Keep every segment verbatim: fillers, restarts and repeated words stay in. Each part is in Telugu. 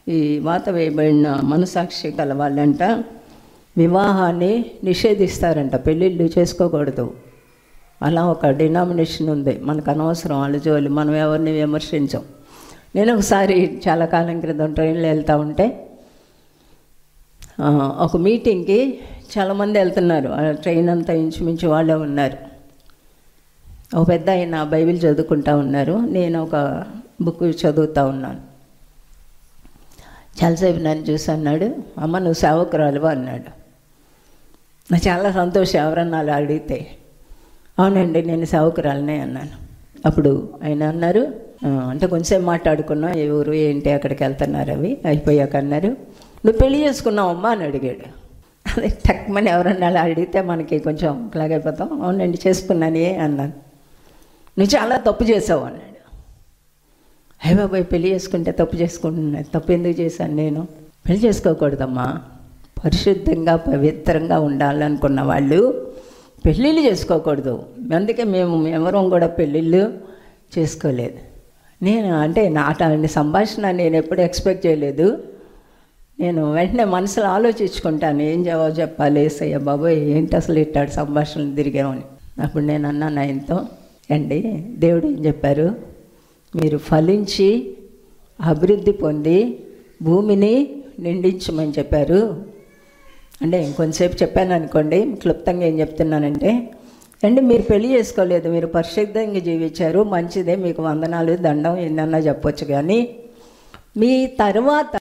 ఈ వాత వేయబడిన మనసాక్షి గల వాళ్ళంట వివాహాన్ని నిషేధిస్తారంట, పెళ్ళిళ్ళు చేసుకోకూడదు. అలా ఒక డినామినేషన్ ఉంది. మనకు అనవసరం వాళ్ళ జోలి, మనం ఎవరిని విమర్శించాం. నేను ఒకసారి చాలా కాలం క్రితం ట్రైన్లో వెళ్తూ ఉంటే ఒక మీటింగ్కి చాలామంది వెళ్తున్నారు. ట్రైన్ అంతా ఇంచుమించు వాళ్ళే ఉన్నారు. ఒక పెద్ద ఆయన బైబిల్ చదువుకుంటూ ఉన్నారు, నేను ఒక బుక్ చదువుతూ ఉన్నాను. చాలాసేపు నన్ను చూసి అన్నాడు, అమ్మ నువ్వు సేవకురాలువా అన్నాడు. నాకు చాలా సంతోషం ఎవరన్నా అలా అడిగితే. అవునండి నేను సేవకురాలనే అన్నాను. అప్పుడు ఆయన అన్నారు, అంటే కొంచెంసేపు మాట్లాడుకున్నాం, ఏ ఊరు ఏంటి ఎక్కడికి వెళ్తున్నారు అవి అయిపోయాక అన్నారు, నువ్వు పెళ్లి చేసుకున్నావమ్మా అని అడిగాడు. అదే టక్మని ఎవరన్నా అలా అడిగితే మనకి కొంచెం ఇలాగైపోతాం. అవునండి చేసుకున్నానే అన్నాను. నువ్వు చాలా తప్పు చేసావు అన్నాడు. అయ్య బాబాయ్ పెళ్లి చేసుకుంటే తప్పు చేసుకుంటున్నాను, తప్పు ఎందుకు చేశాను నేను? పెళ్లి చేసుకోకూడదమ్మా, పరిశుద్ధంగా పవిత్రంగా ఉండాలనుకున్న వాళ్ళు పెళ్ళిళ్ళు చేసుకోకూడదు. అందుకే మేము ఎవరం కూడా పెళ్ళిళ్ళు చేసుకోలేదు. నేను అంటే నాటి సంభాషణ నేను ఎప్పుడు ఎక్స్పెక్ట్ చేయలేదు. నేను వెంటనే మనసులో ఆలోచించుకుంటాను, ఏం జవాబు చెప్పాలి. ఏసయ్య బాబోయ్ ఏంటి అసలు ఇట్టాడు సంభాషణలు తిరిగామని. అప్పుడు నేను అన్నాను ఆయనతో, అండి దేవుడు ఏం చెప్పారు, మీరు ఫలించి అభివృద్ధి పొంది భూమిని నిండించమని చెప్పారు. అంటే ఇంకొంతసేపు చెప్పాను అనుకోండి, క్లుప్తంగా ఏం చెప్తున్నానంటే, అండి మీరు పెళ్లి చేసుకోలేదు, మీరు పరిశుద్ధంగా జీవించారు, మంచిదే, మీకు వందనాలు దండం ఎన్నన్నా చెప్పొచ్చు, కానీ మీ తర్వాత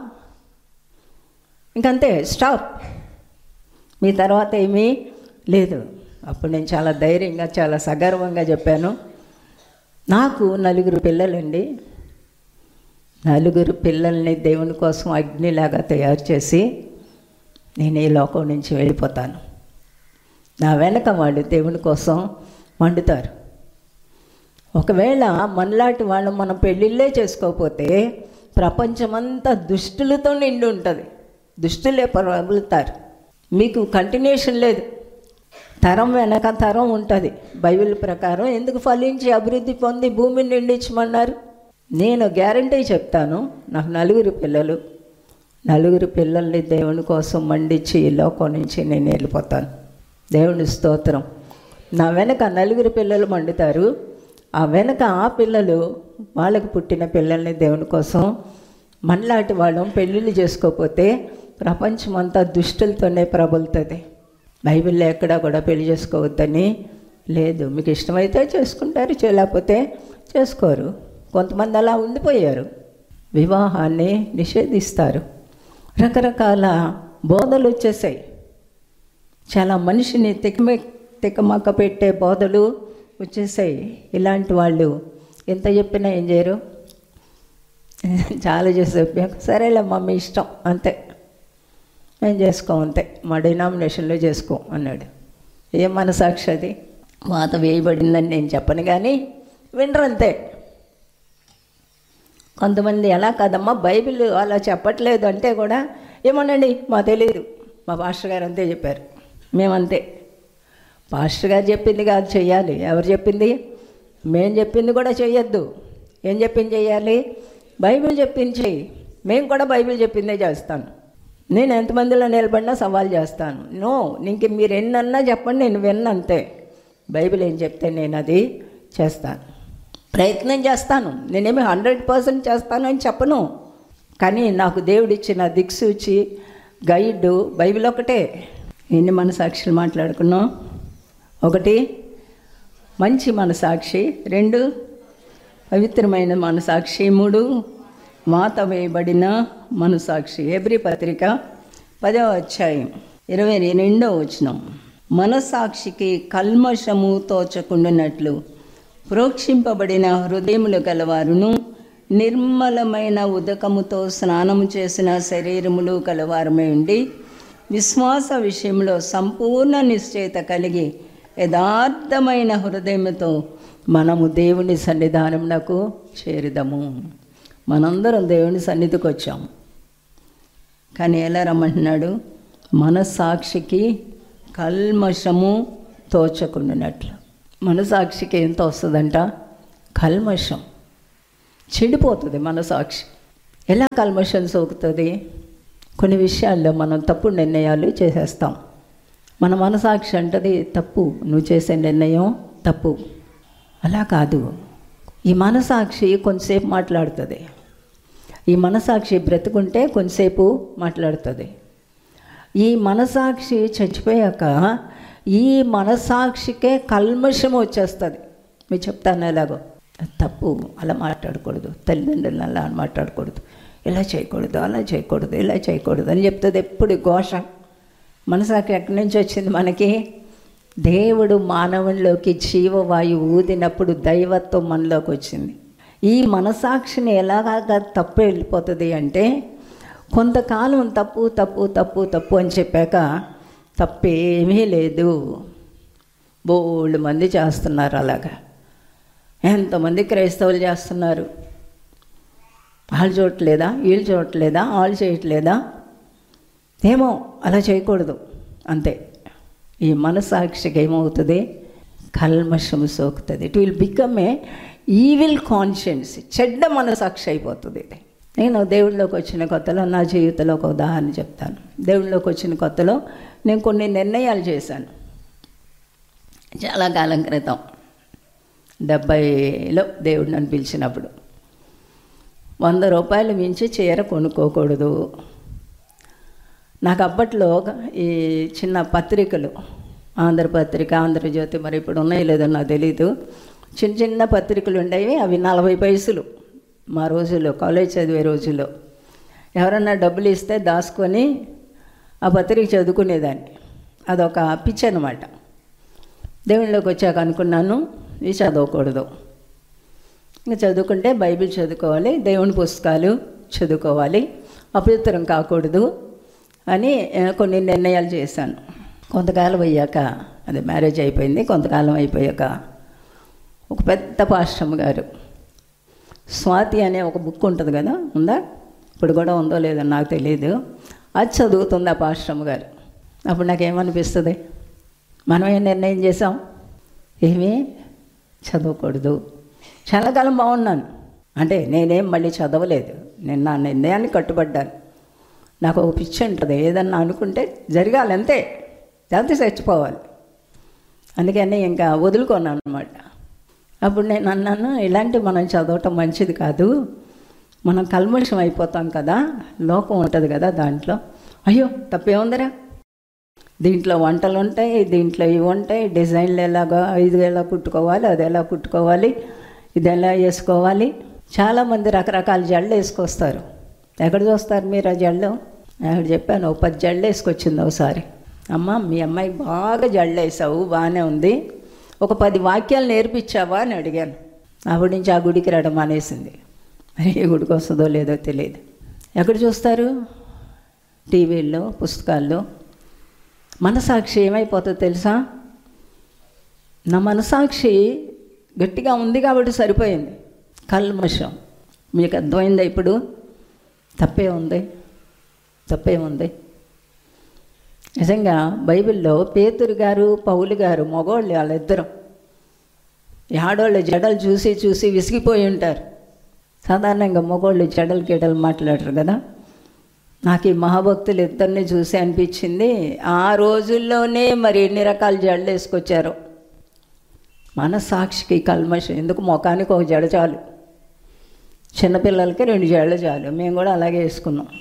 ఇంకంతే స్టాప్, మీ తర్వాత ఏమీ లేదు. అప్పుడు నేను చాలా ధైర్యంగా చాలా సగర్వంగా చెప్పాను, నాకు నలుగురు పిల్లలండి, నలుగురు పిల్లల్ని దేవుని కోసం అగ్నిలాగా తయారు చేసి నేను ఈ లోకం నుంచి వెళ్ళిపోతాను. నా వెనక వాళ్ళు దేవుని కోసం వండుతారు. ఒకవేళ మనలాంటి వాళ్ళు మనం పెళ్ళిళ్ళే చేసుకోకపోతే ప్రపంచమంతా దుష్టులతో నిండి ఉంటుంది, దుష్టులే ప్రబలుతారు. మీకు కంటిన్యూషన్ లేదు, తరం వెనక తరం ఉంటుంది. బైబిల్ ప్రకారం ఎందుకు ఫలించి అభివృద్ధి పొంది భూమిని నిండించమన్నారు? నేను గ్యారంటీ చెప్తాను, నాకు నలుగురు పిల్లలు, నలుగురు పిల్లల్ని దేవుని కోసం మండించి ఈ లోకం నుంచి నేను వెళ్ళిపోతాను. దేవుని స్తోత్రం. నా వెనక నలుగురు పిల్లలు మండుతారు, ఆ వెనక ఆ పిల్లలు వాళ్ళకి పుట్టిన పిల్లల్ని దేవుని కోసం మనలాంటి వాళ్ళం పెళ్ళిళ్ళు చేసుకోకపోతే ప్రపంచం అంతా దుష్టులతోనే ప్రబలుతుంది. బైబిల్లో ఎక్కడా కూడా పెళ్లి చేసుకోవద్దని లేదు. మీకు ఇష్టమైతే చేసుకుంటారు, చేయలేకపోతే చేసుకోరు. కొంతమంది అలా ఉండిపోయారు, వివాహాన్ని నిషేధిస్తారు. రకరకాల బోధలు వచ్చేసాయి, చాలా మనిషిని తికమ తికమక్క పెట్టే బోధలు వచ్చేసాయి. ఇలాంటి వాళ్ళు ఎంత చెప్పినా ఏం చేయరు, చాలా చేసి చెప్పాక సరేలే మమ్మీ ఇష్టం అంతే, మేము చేసుకోం అంతే, మా డినామినేషన్లో చేసుకో అన్నాడు. ఏం మనసాక్షి అది? వాత వేయబడిందని నేను చెప్పను కానీ వినరు అంతే. కొంతమంది ఎలా కాదమ్మా బైబిల్ అలా చెప్పట్లేదు అంటే కూడా ఏమోనండి మా తెలియదు, మా పాస్టర్ గారు అంతే చెప్పారు, మేమంతే. పాస్టర్ గారు చెప్పింది కాదు చెయ్యాలి, ఎవరు చెప్పింది? మేము చెప్పింది కూడా చెయ్యొద్దు. ఏం చెప్పింది చెయ్యాలి? బైబిల్ చెప్పింది చెయ్యి. మేము కూడా బైబిల్ చెప్పిందే చేస్తాను. నేను ఎంతమందిలో నిలబడినా సవాల్ చేస్తాను. నో, ఇంక మీరు ఎన్నన్నా చెప్పండి, నేను విన్నంతే. బైబిల్ ఏం చెప్తే నేను అది చేస్తాను, ప్రయత్నం చేస్తాను. నేనేమి హండ్రెడ్ పర్సెంట్ చేస్తాను అని చెప్పను, కానీ నాకు దేవుడిచ్చిన దిక్సూచి గైడ్ బైబిల్ ఒకటే. ఎన్ని మనసాక్షులు మాట్లాడుకున్నాం? ఒకటి మంచి మనసాక్షి, రెండు పవిత్రమైన మనసాక్షి, మూడు వాత వేయబడిన మనసాక్షి. హెబ్రీ పత్రిక పదవ అధ్యాయం ఇరవై రెండవ వచనం, మనసాక్షికి కల్మషము తోచకుండానట్లు ప్రోక్షింపబడిన హృదయములు గలవారును నిర్మలమైన ఉదకముతో స్నానము చేసిన శరీరములు కలవారమై ఉండి విశ్వాస విషయంలో సంపూర్ణ నిశ్చయత కలిగి యథార్థమైన హృదయముతో మనము దేవుని సన్నిధానమునకు చేరుదము. మనందరం దేవుని సన్నిధికి వచ్చాము, కానీ ఎలా రమ్మంటున్నాడు? మనసాక్షికి కల్మషము తోచకుండానట్లు. మనసాక్షికి ఎంత వస్తుందంట? కల్మషం, చెడిపోతుంది మనసాక్షి. ఎలా కల్మషం సోకుతుంది? కొన్ని విషయాల్లో మనం తప్పుడు నిర్ణయాలు చేసేస్తాం. మన మనసాక్షి అంటది తప్పు, నువ్వు చేసే నిర్ణయం తప్పు. అలా కాదు. ఈ మనసాక్షి కొంతసేపు మాట్లాడుతుంది. ఈ మనసాక్షి బ్రతుకుంటే కొంతసేపు మాట్లాడుతుంది. ఈ మనసాక్షి చచ్చిపోయాక ఈ మనసాక్షికే కల్మషం వచ్చేస్తుంది. మీరు చెప్తాను ఎలాగో, తప్పు, అలా మాట్లాడకూడదు, తల్లిదండ్రులను అలా మాట్లాడకూడదు, ఇలా చేయకూడదు, అలా చేయకూడదు, ఇలా చేయకూడదు అని చెప్తుంది ఎప్పుడు ఘోష. మనసాక్షి ఎక్కడి నుంచి వచ్చింది మనకి? దేవుడు మానవునిలోకి జీవవాయువు ఊదినప్పుడు దైవత్వం మనలోకి వచ్చింది. ఈ మనసాక్షిని ఎలాగా తప్పు వెళ్ళిపోతుంది అంటే, కొంతకాలం తప్పు తప్పు తప్పు తప్పు అని చెప్పాక తప్పేమీ లేదు. బోల్డ్ మంది చేస్తున్నారు అలాగా. ఎంతమంది క్రైస్తవులు చేస్తున్నారు. వాళ్ళు చూడట్లేదా, వీళ్ళు చూడట్లేదా, వాళ్ళు చేయట్లేదా? ఏమో అలా చేయకూడదు అంతే. ఈ మనసాక్షికి ఏమవుతుంది? కల్మషం సోకుతుంది. It will become a evil conscience. చెడ్డ మనసాక్షి అయిపోతుంది ఇది. నేను దేవుళ్ళలోకి వచ్చిన కొత్తలో నా జీవితంలో ఒక ఉదాహరణ చెప్తాను. దేవుళ్ళలోకి వచ్చిన కొత్తలో నేను కొన్ని నిర్ణయాలు చేశాను. చాలా కాలం క్రితం, డెబ్భైలో దేవుడు నన్ను పిలిచినప్పుడు, వంద రూపాయలు మించి చీర కొనుక్కోకూడదు. నాకు అప్పట్లో ఈ చిన్న పత్రికలు, ఆంధ్రపత్రిక, ఆంధ్రజ్యోతి, మరి ఇప్పుడు ఉన్నాయో లేదో నాకు తెలీదు, చిన్న చిన్న పత్రికలు ఉండేవి. అవి నలభై పైసలు మా రోజుల్లో, కాలేజ్ చదివే రోజుల్లో. ఎవరన్నా డబ్బులు ఇస్తే దాచుకొని ఆ పత్రిక చదువుకునేదాన్ని. అదొక పిచ్చి అనమాట. దేవుళ్ళలోకి వచ్చాక అనుకున్నాను, ఇవి చదవకూడదు. ఇంకా చదువుకుంటే బైబిల్ చదువుకోవాలి, దేవుని పుస్తకాలు చదువుకోవాలి, అపవిత్రం కాకూడదు అని కొన్ని నిర్ణయాలు చేశాను. కొంతకాలం అయ్యాక, అదే మ్యారేజ్ అయిపోయింది, కొంతకాలం అయిపోయాక ఒక పెద్ద పాస్టమ్ గారు, స్వాతి అనే ఒక బుక్ ఉంటుంది కదా, ఉందా? ఇప్పుడు కూడా ఉందో లేదో నాకు తెలియదు. అది చదువుతుంది ఆ పాస్టమ్ గారు. అప్పుడు నాకేమనిపిస్తుంది? మనం ఏం నిర్ణయం చేసాం? ఏమీ చదవకూడదు. చాలా కాలం బాగున్నాను. అంటే నేనేం మళ్ళీ చదవలేదు. నేను నా నిర్ణయాన్ని కట్టుబడ్డాను. నాకు ఒక పిచ్చి ఉంటుంది, ఏదన్నా అనుకుంటే జరగాలి అంతే, జాగ్రత్త చచ్చిపోవాలి. అందుకని ఇంకా వదులుకున్నాను అనమాట. అప్పుడు నేను అన్నాను, ఇలాంటివి మనం చదవటం మంచిది కాదు, మనం కల్మషం అయిపోతాం కదా, లోకం ఉంటుంది కదా దాంట్లో. అయ్యో తప్పేముందరా, దీంట్లో వంటలు ఉంటాయి, దీంట్లో ఇవి ఉంటాయి, డిజైన్లు ఎలాగా, ఇది ఎలా కుట్టుకోవాలి, అది ఎలా కుట్టుకోవాలి, ఇది ఎలా వేసుకోవాలి. చాలామంది రకరకాల జళ్ళు వేసుకొస్తారు. ఎక్కడ చూస్తారు మీరు ఆ జళ్ళు? అక్కడ చెప్పాను, ఓ పది జళ్ళు వేసుకొచ్చింది ఒకసారి. అమ్మ మీ అమ్మాయి బాగా జళ్ళు వేసావు, బాగానే ఉంది, ఒక పది వాక్యాలు నేర్పించావా అని అడిగాను. అప్పటి నుంచి ఆ గుడికి రావడం మానేసింది. మరి ఏ గుడికి వస్తుందో లేదో తెలియదు. ఎక్కడ చూస్తారు? టీవీల్లో, పుస్తకాల్లో. మనసాక్షి ఏమైపోతుందో తెలుసా? నా మనసాక్షి గట్టిగా ఉంది కాబట్టి సరిపోయింది. కల్మషం. మీకు అర్థమైందా ఇప్పుడు? తప్పే ఉంది, తప్పే ఉంది. నిజంగా బైబిల్లో పేతురు గారు, పౌలు గారు, మగవాళ్ళు వాళ్ళిద్దరం, ఆడవాళ్ళు జడలు చూసి చూసి విసిగిపోయి ఉంటారు. సాధారణంగా మగవాళ్ళు జడలు గీడలు మాట్లాడరు కదా. నాకు ఈ మహాభక్తులు ఇద్దరిని చూసి అనిపించింది, ఆ రోజుల్లోనే మరి ఎన్ని రకాల జడలు వేసుకొచ్చారో. మనసాక్షికి కల్మషం ఎందుకు? ముఖానికి ఒక జడ చాలు, చిన్నపిల్లలకి రెండు జడలు చాలు. మేము కూడా అలాగే వేసుకున్నాం.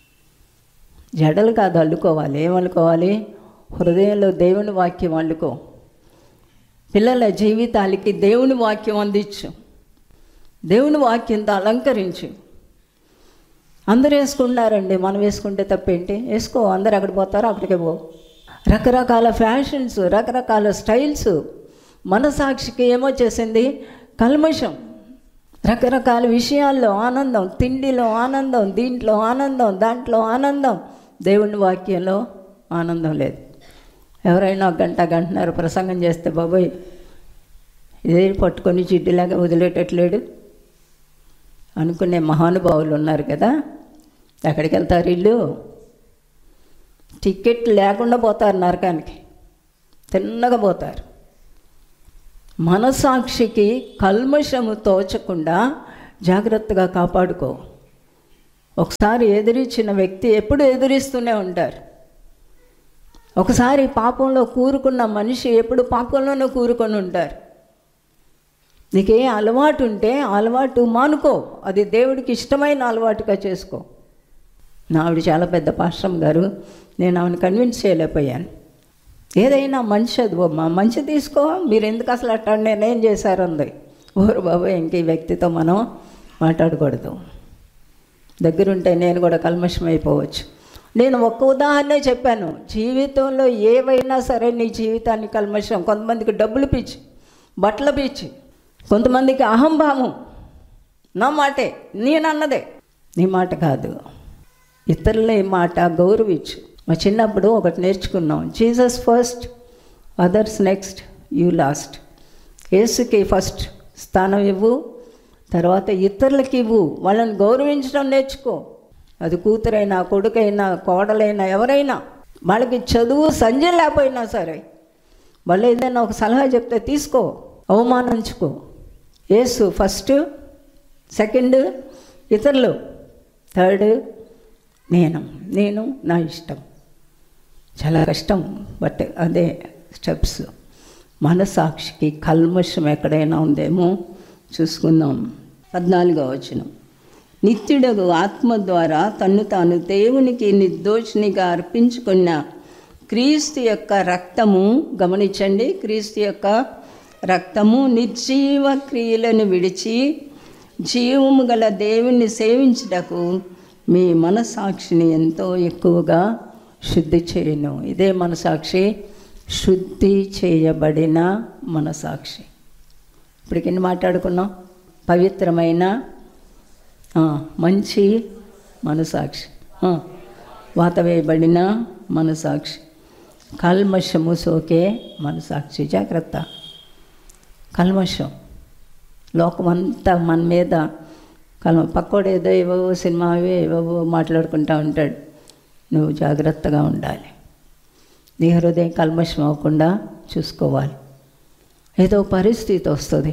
జడలు కాదు అల్లుకోవాలి. ఏమల్లుకోవాలి? హృదయంలో దేవుని వాక్యం అల్లుకో. పిల్లల జీవితాలకి దేవుని వాక్యం అందించు, దేవుని వాక్యంతో అలంకరించు. అందరూ వేసుకున్నారండి, మనం వేసుకుంటే తప్పేంటి? వేసుకో, అందరు అక్కడ పోతారో అక్కడికే పో. రకరకాల ఫ్యాషన్స్, రకరకాల స్టైల్స్. మనసాక్షికి ఏమొచ్చేసింది? కల్మషం. రకరకాల విషయాల్లో ఆనందం, తిండిలో ఆనందం, దీంట్లో ఆనందం, దాంట్లో ఆనందం. దేవుని వాక్యంలో ఆనందం లేదు. ఎవరైనా ఒక గంట గంటన్నర ప్రసంగం చేస్తే బాబోయ్ ఇదే పట్టుకొని చిడ్డిలాగా వదిలేటట్లేడు అనుకునే మహానుభావులు ఉన్నారు కదా. ఎక్కడికి వెళ్తారు వీళ్ళు? టికెట్ లేకుండా పోతారు నరకానికి, తిన్నగా పోతారు. మనసాక్షికి కల్మషము తోచకుండా జాగ్రత్తగా కాపాడుకో. ఒకసారి ఎదిరించిన వ్యక్తి ఎప్పుడు ఎదిరిస్తూనే ఉంటారు. ఒకసారి పాపంలో కూరుకున్న మనిషి ఎప్పుడు పాపంలోనే కూరుకొని ఉంటారు. నీకే అలవాటు ఉంటే అలవాటు మానుకో, అది దేవుడికి ఇష్టమైన అలవాటుగా చేసుకో. నా ఆవిడ చాలా పెద్ద పాస్టర్ గారు, నేను ఆమెను కన్విన్స్ చేయలేకపోయాను. ఏదైనా మంచి అమ్మా, మంచి తీసుకో, మీరు ఎందుకు అసలు అట్లా నేనేం చేశారంది. ఓరు బాబు, ఇంక ఈ వ్యక్తితో మనం మాట్లాడకూడదు. దగ్గరుంటే నేను కూడా కల్మషం అయిపోవచ్చు. నేను ఒక్క ఉదాహరణే చెప్పాను. జీవితంలో ఏవైనా సరే నీ జీవితాన్ని కల్మషం. కొంతమందికి డబ్బులు పిచ్చి, బట్టల పిచ్చి, కొంతమందికి అహంభావం. నా మాటే, నేనన్నదే, నీ మాట కాదు. ఇతరుల మాట గౌరవించు. మా చిన్నప్పుడు ఒకటి నేర్చుకున్నాం, Jesus first, others next, you last. యేసుకి first స్థానం ఇవ్వు, తర్వాత ఇతరులకి ఇవ్వు. వాళ్ళని గౌరవించడం నేర్చుకో. అది కూతురైనా, కొడుకైనా, కోడలైనా, ఎవరైనా. వాళ్ళకి చదువు సంజయ్ లేకపోయినా సరే వాళ్ళు ఏదైనా ఒక సలహా చెప్తే తీసుకో, అవమానించుకో. యేసు ఫస్ట్, సెకండ్ ఇతరులు, థర్డ్ నేను నేను నా ఇష్టం. చాలా కష్టం, బట్ అదే స్టెప్స్. మనసాక్షికి కల్మషం ఎక్కడైనా ఉందేమో చూసుకుందాం. పద్నాలుగో వచనం, నిత్యుడగు ఆత్మ ద్వారా తన్ను తాను దేవునికి నిర్దోషినిగా అర్పించుకున్న క్రీస్తు యొక్క రక్తము, గమనించండి, క్రీస్తు యొక్క రక్తము నిర్జీవ క్రియలను విడిచి జీవము గల దేవుణ్ణి సేవించుటకు మీ మనసాక్షిని ఎంతో ఎక్కువగా శుద్ధి చేయను. ఇదే మనసాక్షి, శుద్ధి చేయబడిన మనసాక్షి. ఇప్పటికి ఎన్ని మాట్లాడుకున్నాం? పవిత్రమైన మంచి మనసాక్షి, వాత వేయబడిన మనసాక్షి, కల్మషము సోకే మనసాక్షి. జాగ్రత్త. కల్మషం లోకమంతా మన మీద కల్మ, పక్కోడు ఏదో ఏవో సినిమావే ఏవో మాట్లాడుకుంటూ ఉంటాడు. నువ్వు జాగ్రత్తగా ఉండాలి. నీ హృదయం కల్మషం అవ్వకుండా చూసుకోవాలి. ఏదో పరిస్థితి వస్తుంది,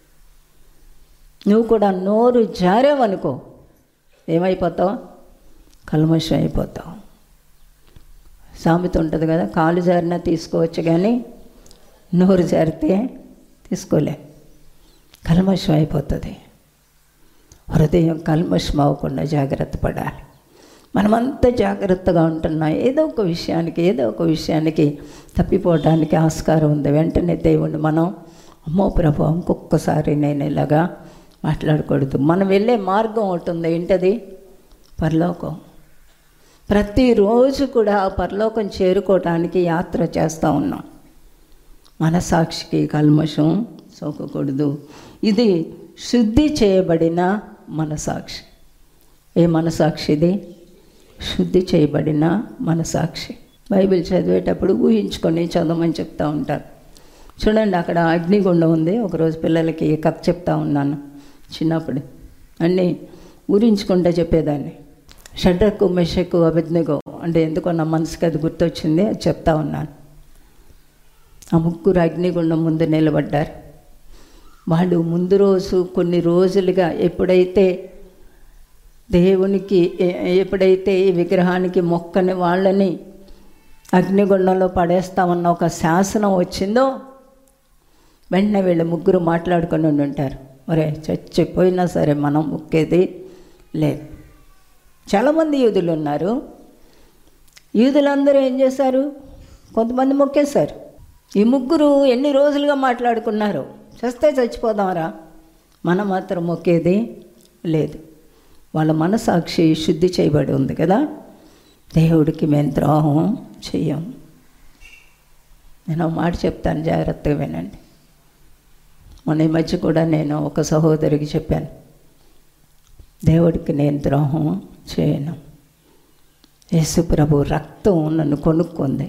నువ్వు కూడా నోరు జారేవనుకో, ఏమైపోతావు? కల్మషం అయిపోతావు. సామెత ఉంటుంది కదా, కాలు జారినా తీసుకోవచ్చు కానీ నోరు జారితే తీసుకోలే, కల్మషం అయిపోతుంది. హృదయం కల్మషం అవ్వకుండా జాగ్రత్త పడాలి. మనమంతా జాగ్రత్తగా ఉంటున్నాం. ఏదో ఒక విషయానికి ఏదో ఒక విషయానికి తప్పిపోవడానికి ఆస్కారం ఉంది. వెంటనే దేవుణ్ణి మనం, అమ్మో ప్రభు, ఇంకొకసారి నేను ఇలాగా మాట్లాడకూడదు. మనం వెళ్ళే మార్గం ఉంటుంది, ఏంటది? పరలోకం. ప్రతిరోజు కూడా ఆ పరలోకం చేరుకోవటానికి యాత్ర చేస్తూ ఉన్నాం. మనసాక్షికి కల్మషం సోకకూడదు. ఇది శుద్ధి చేయబడిన మనసాక్షి. ఏ మనసాక్షి ఇది? శుద్ధి చేయబడిన మనసాక్షి. బైబిల్ చదివేటప్పుడు ఊహించుకొని చదవమని చెప్తూ ఉంటారు. చూడండి, అక్కడ అగ్నిగుండం ఉంది. ఒకరోజు పిల్లలకి కథ చెప్తా ఉన్నాను. చిన్నప్పుడు అన్నీ ఊరించుకుంటూ చెప్పేదాన్ని. షడ్రకు, మెషకు, అబేద్నెగో అంటే ఎందుకో నా మనసుకి అది గుర్తొచ్చింది, అది చెప్తా ఉన్నాను. ఆ ముగ్గురు అగ్నిగుండం ముందు నిలబడ్డారు. వాళ్ళు ముందు రోజు కొన్ని రోజులుగా ఎప్పుడైతే దేవునికి ఎప్పుడైతే ఈ విగ్రహానికి మొక్కని వాళ్ళని అగ్నిగుండంలో పడేస్తామన్న ఒక శాసనం వచ్చిందో వెంటనే వీళ్ళు ముగ్గురు మాట్లాడుకొని ఉంటారు, ఒరే చచ్చిపోయినా సరే మనం మొక్కేది లేదు. చాలామంది యూదులు ఉన్నారు. యూదులందరూ ఏం చేశారు? కొంతమంది మొక్కేశారు. ఈ ముగ్గురు ఎన్ని రోజులుగా మాట్లాడుకున్నారు, చస్తే చచ్చిపోదాంరా, మనం మాత్రం మొక్కేది లేదు. వాళ్ళ మనసాక్షి శుద్ధి చేయబడి ఉంది కదా. దేవుడికి మేము ద్రోహం చెయ్యం. నేను మాట చెప్తాను, జాగ్రత్తగా వినండి. మొన్న ఈ మధ్య కూడా నేను ఒక సహోదరికి చెప్పాను, దేవుడికి నేను ద్రోహం చేయను. యేసు ప్రభు రక్తం నన్ను కొనుక్కుంది.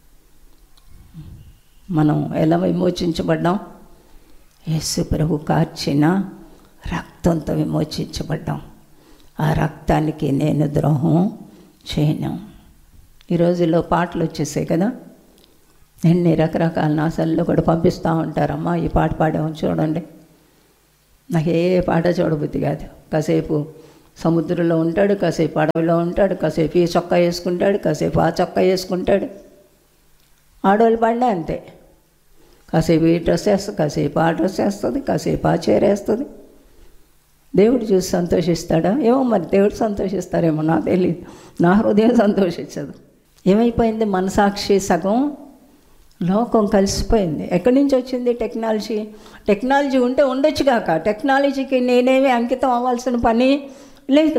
మనం ఎలా విమోచించబడ్డాం? యేసు ప్రభు కార్చిన రక్తంతో విమోచించబడ్డాం. ఆ రక్తానికి నేను ద్రోహం చేయను. ఈ రోజుల్లో పాటలు వచ్చేసాయి కదా, ఎన్ని రకరకాల నాసాల్లో కూడా పంపిస్తూ ఉంటారమ్మా, ఈ పాట పాడాము చూడండి. నాకు ఏ పాట చూడబుద్ధి కాదు. కాసేపు సముద్రంలో ఉంటాడు, కాసేపు అడవిలో ఉంటాడు, కాసేపు ఈ చొక్కా వేసుకుంటాడు, కాసేపు ఆ చొక్కా వేసుకుంటాడు. ఆడవాళ్ళు పడినా అంతే, కాసేపు ఈ డ్రెస్ వేస్తుంది, కాసేపు ఆ డ్రెస్ వేస్తుంది, కాసేపు ఆ చీర వేస్తుంది. దేవుడు చూసి సంతోషిస్తాడా? ఏమో మరి, దేవుడు సంతోషిస్తారేమో నాకు తెలియదు. నా హృదయం సంతోషించదు. ఏమైపోయింది? మనసాక్షి సగం లోకం కలిసిపోయింది. ఎక్కడి నుంచి వచ్చింది టెక్నాలజీ? టెక్నాలజీ ఉంటే ఉండొచ్చు కాక, టెక్నాలజీకి నేనేమి అంకితం అవ్వాల్సిన పని లేదు.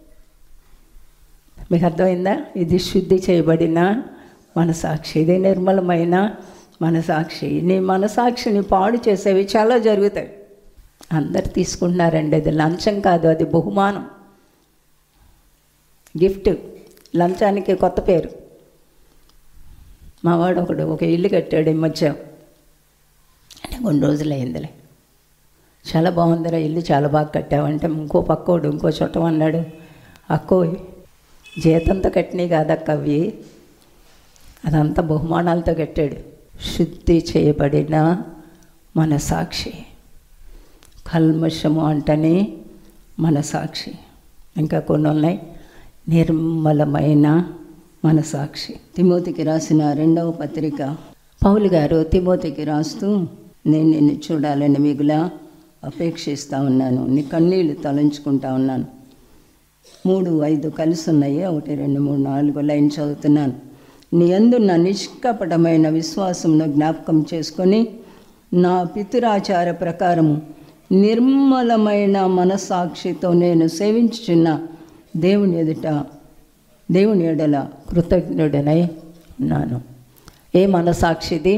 మీకు అర్థమైందా? ఇది శుద్ధి చేయబడిన మనసాక్షి, ఇది నిర్మలమైన మనసాక్షి. నీ మనసాక్షిని పాడు చేసేవి చాలా జరుగుతాయి. అందరు తీసుకుంటున్నారండి. అది లంచం కాదు, అది బహుమానం, గిఫ్ట్. లంచానికి కొత్త పేరు. మావాడు ఒకడు ఒక ఇల్లు కట్టాడు ఈ మధ్య, అంటే కొన్ని రోజులు అయిందిలే. చాలా బాగుందిరా ఇల్లు, చాలా బాగా కట్టావంటే ఇంకో పక్కోడు ఇంకో చుట్టం అన్నాడు, అక్కో జీతంతో కట్టినవి కాదక్క అవి, అదంతా బహుమానాలతో కట్టాడు. శుద్ధి చేయబడిన మనసాక్షి, కల్మషము అంటని మనసాక్షి. ఇంకా కొన్ని ఉన్నాయి, నిర్మలమైన మనసాక్షి. తిమోతికి రాసిన రెండవ పత్రిక, పౌలు గారు తిమోతికి రాస్తూ, నేను నిన్ను చూడాలని మిగులా అపేక్షిస్తూ ఉన్నాను, నీ కన్నీళ్ళు తలంచుకుంటా ఉన్నాను. మూడు ఐదు కలిసి ఉన్నాయి, ఒకటి రెండు మూడు నాలుగు లైన్ చదువుతున్నాను. నీ యందున్న నిష్కపటమైన విశ్వాసమును జ్ఞాపకం చేసుకొని నా పితురాచార ప్రకారము నిర్మలమైన మనసాక్షితో నేను సేవించుచున్న దేవుని ఎదుట దేవుని ఎడల కృతజ్ఞుడనై ఉన్నాను. ఏ మనసాక్షిది?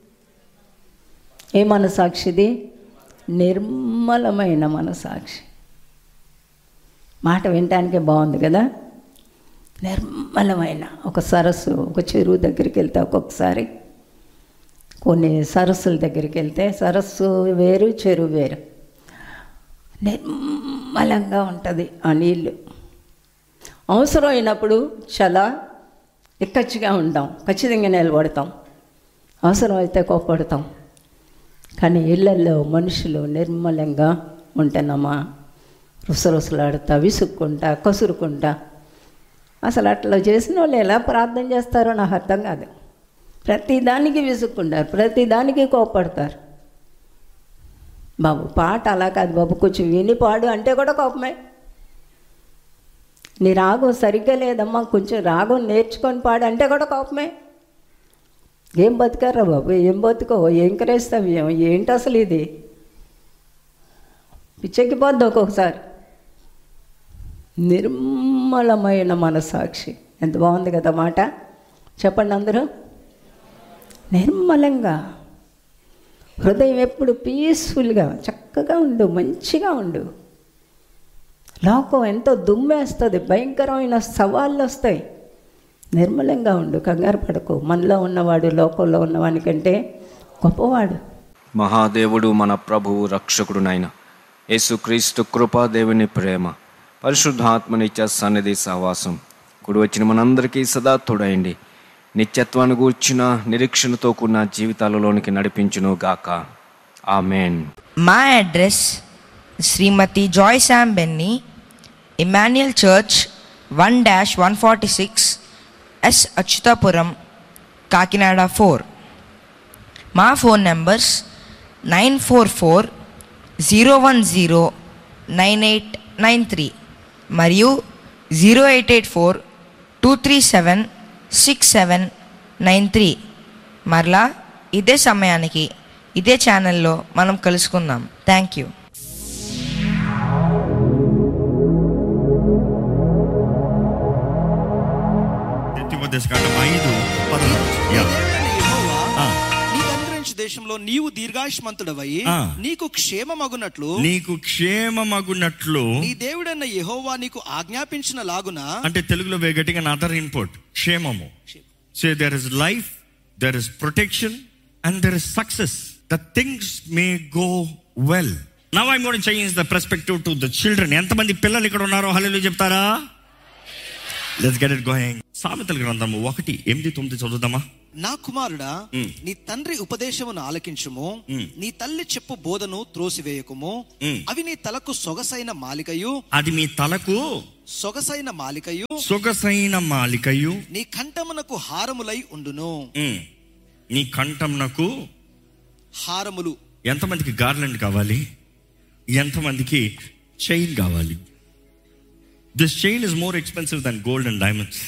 ఏ మనసాక్షిది? నిర్మలమైన మనసాక్షి. మాట వినటానికే బాగుంది కదా. నిర్మలమైన ఒక సరస్సు, ఒక చెరువు దగ్గరికి వెళ్తే ఒక్కొక్కసారి, కొన్ని సరస్సుల దగ్గరికి వెళ్తే సరస్సు వేరు చెరువు వేరు, నిర్మలంగా ఉంటుంది ఆ నీళ్ళు. అవసరం అయినప్పుడు చాలా ఎక్కచ్చిగా ఉంటాం, ఖచ్చితంగా నిలబడతాం, అవసరం అయితే కోప్పడతాం. కానీ ఇళ్ళల్లో మనుషులు నిర్మలంగా ఉంటున్నామా? రుసరుసలాడుతా, విసుక్కుంటా, కసురుకుంటా. అసలు అట్లా చేసిన వాళ్ళు ఎలా ప్రార్థన చేస్తారో నాకు అర్థం కాదు. ప్రతిదానికి విసుక్కుంటారు, ప్రతిదానికి కోప్పడతారు. బాబు పాట అలా కాదు బాబు, కొంచెం విని పాడు అంటే కూడా కోపమే. నీ రాగం సరిగ్గా లేదమ్మా, కొంచెం రాగం నేర్చుకొని పాడు అంటే కూడా కోపమే. ఏం బతికారా బాబు, ఏం బతుకో, ఏం క్రైస్తవ్యం ఏంటి అసలు ఇది? పిచ్చెక్కిపోద్ది ఒక్కొక్కసారి. నిర్మలమైన మనసాక్షి, ఎంత బాగుంది కదా మాట. చెప్పండి అందరూ. నిర్మలంగా, హృదయం ఎప్పుడు పీస్ఫుల్గా చక్కగా ఉండు, మంచిగా ఉండు. లోకం ఎంతో దుమ్మేస్తుంది, భయంకరమైన సవాళ్ళు వస్తాయి. నిర్మలంగా ఉండు, కంగారు పడకు. మనలో ఉన్నవాడు లోకంలో ఉన్నవానికంటే గొప్పవాడు. మహాదేవుడు మన ప్రభువు రక్షకుడునైన యేసుక్రీస్తు కృపా, దేవుని ప్రేమ, పరిశుద్ధాత్మ నిత్య సన్నిధి సహవాసం కూడి వచ్చిన మనందరికీ సదా తోడైండి నిత్యత్వాన్ని గూర్చిన నిరీక్షణతో కూడిన జీవితాలలోనికి నడిపించును గాక. ఆమెన్. మా అడ్రస్ శ్రీమతి Joy Sam Benny, Emmanuel church, one dash one forty six yes Atchutapuram, Kakinada four. మా phone numbers nine four four zero one zero nine eight nine three మరియు zero eight eight four two three seven six seven nine three. మరలా ఇదే సమయానికి ఇదే ఛానల్లో మనం కలుసుకుందాం. Thank you. దేశంలో నీవు దీర్ఘాయుష్మంతుడవై నీకు క్షేమమగునట్లు నీకు క్షేమమగునట్లు నీ దేవుడైన యెహోవా నీకు ఆజ్ఞాపించిన లాగున. అంటే తెలుగులో గట్టిగా అదర్ ఇన్పుట్, క్షేమము. So there is life, there is protection and there is success. The things may go well. Now I am going to change the perspective to the children. ఎంతమంది పిల్లలు ఇక్కడ ఉన్నారో హల్లెలూయా చెప్తారా? Let's get it going. సామెతల గ్రంథము ఒకటి ఎనిమిది తొమ్మిది చదువుదామా? నా కుమారుడా, నీ తండ్రి ఉపదేశమును ఆలకించుము, నీ తల్లి చెప్పు బోధను త్రోసివేయకుము. అవి నీ తలకు సొగసైన మాలికయు, అది మీ తలకు సొగసైన మాలికయు, సొగసైన మాలికయు, నీ కంఠమునకు హారములై ఉండును. నీ కంఠమునకు హారములు. ఎంతమందికి గార్లెండ్ కావాలి? ఎంతమందికి చైన్ కావాలి? This chain is more expensive Dhan gold and diamonds.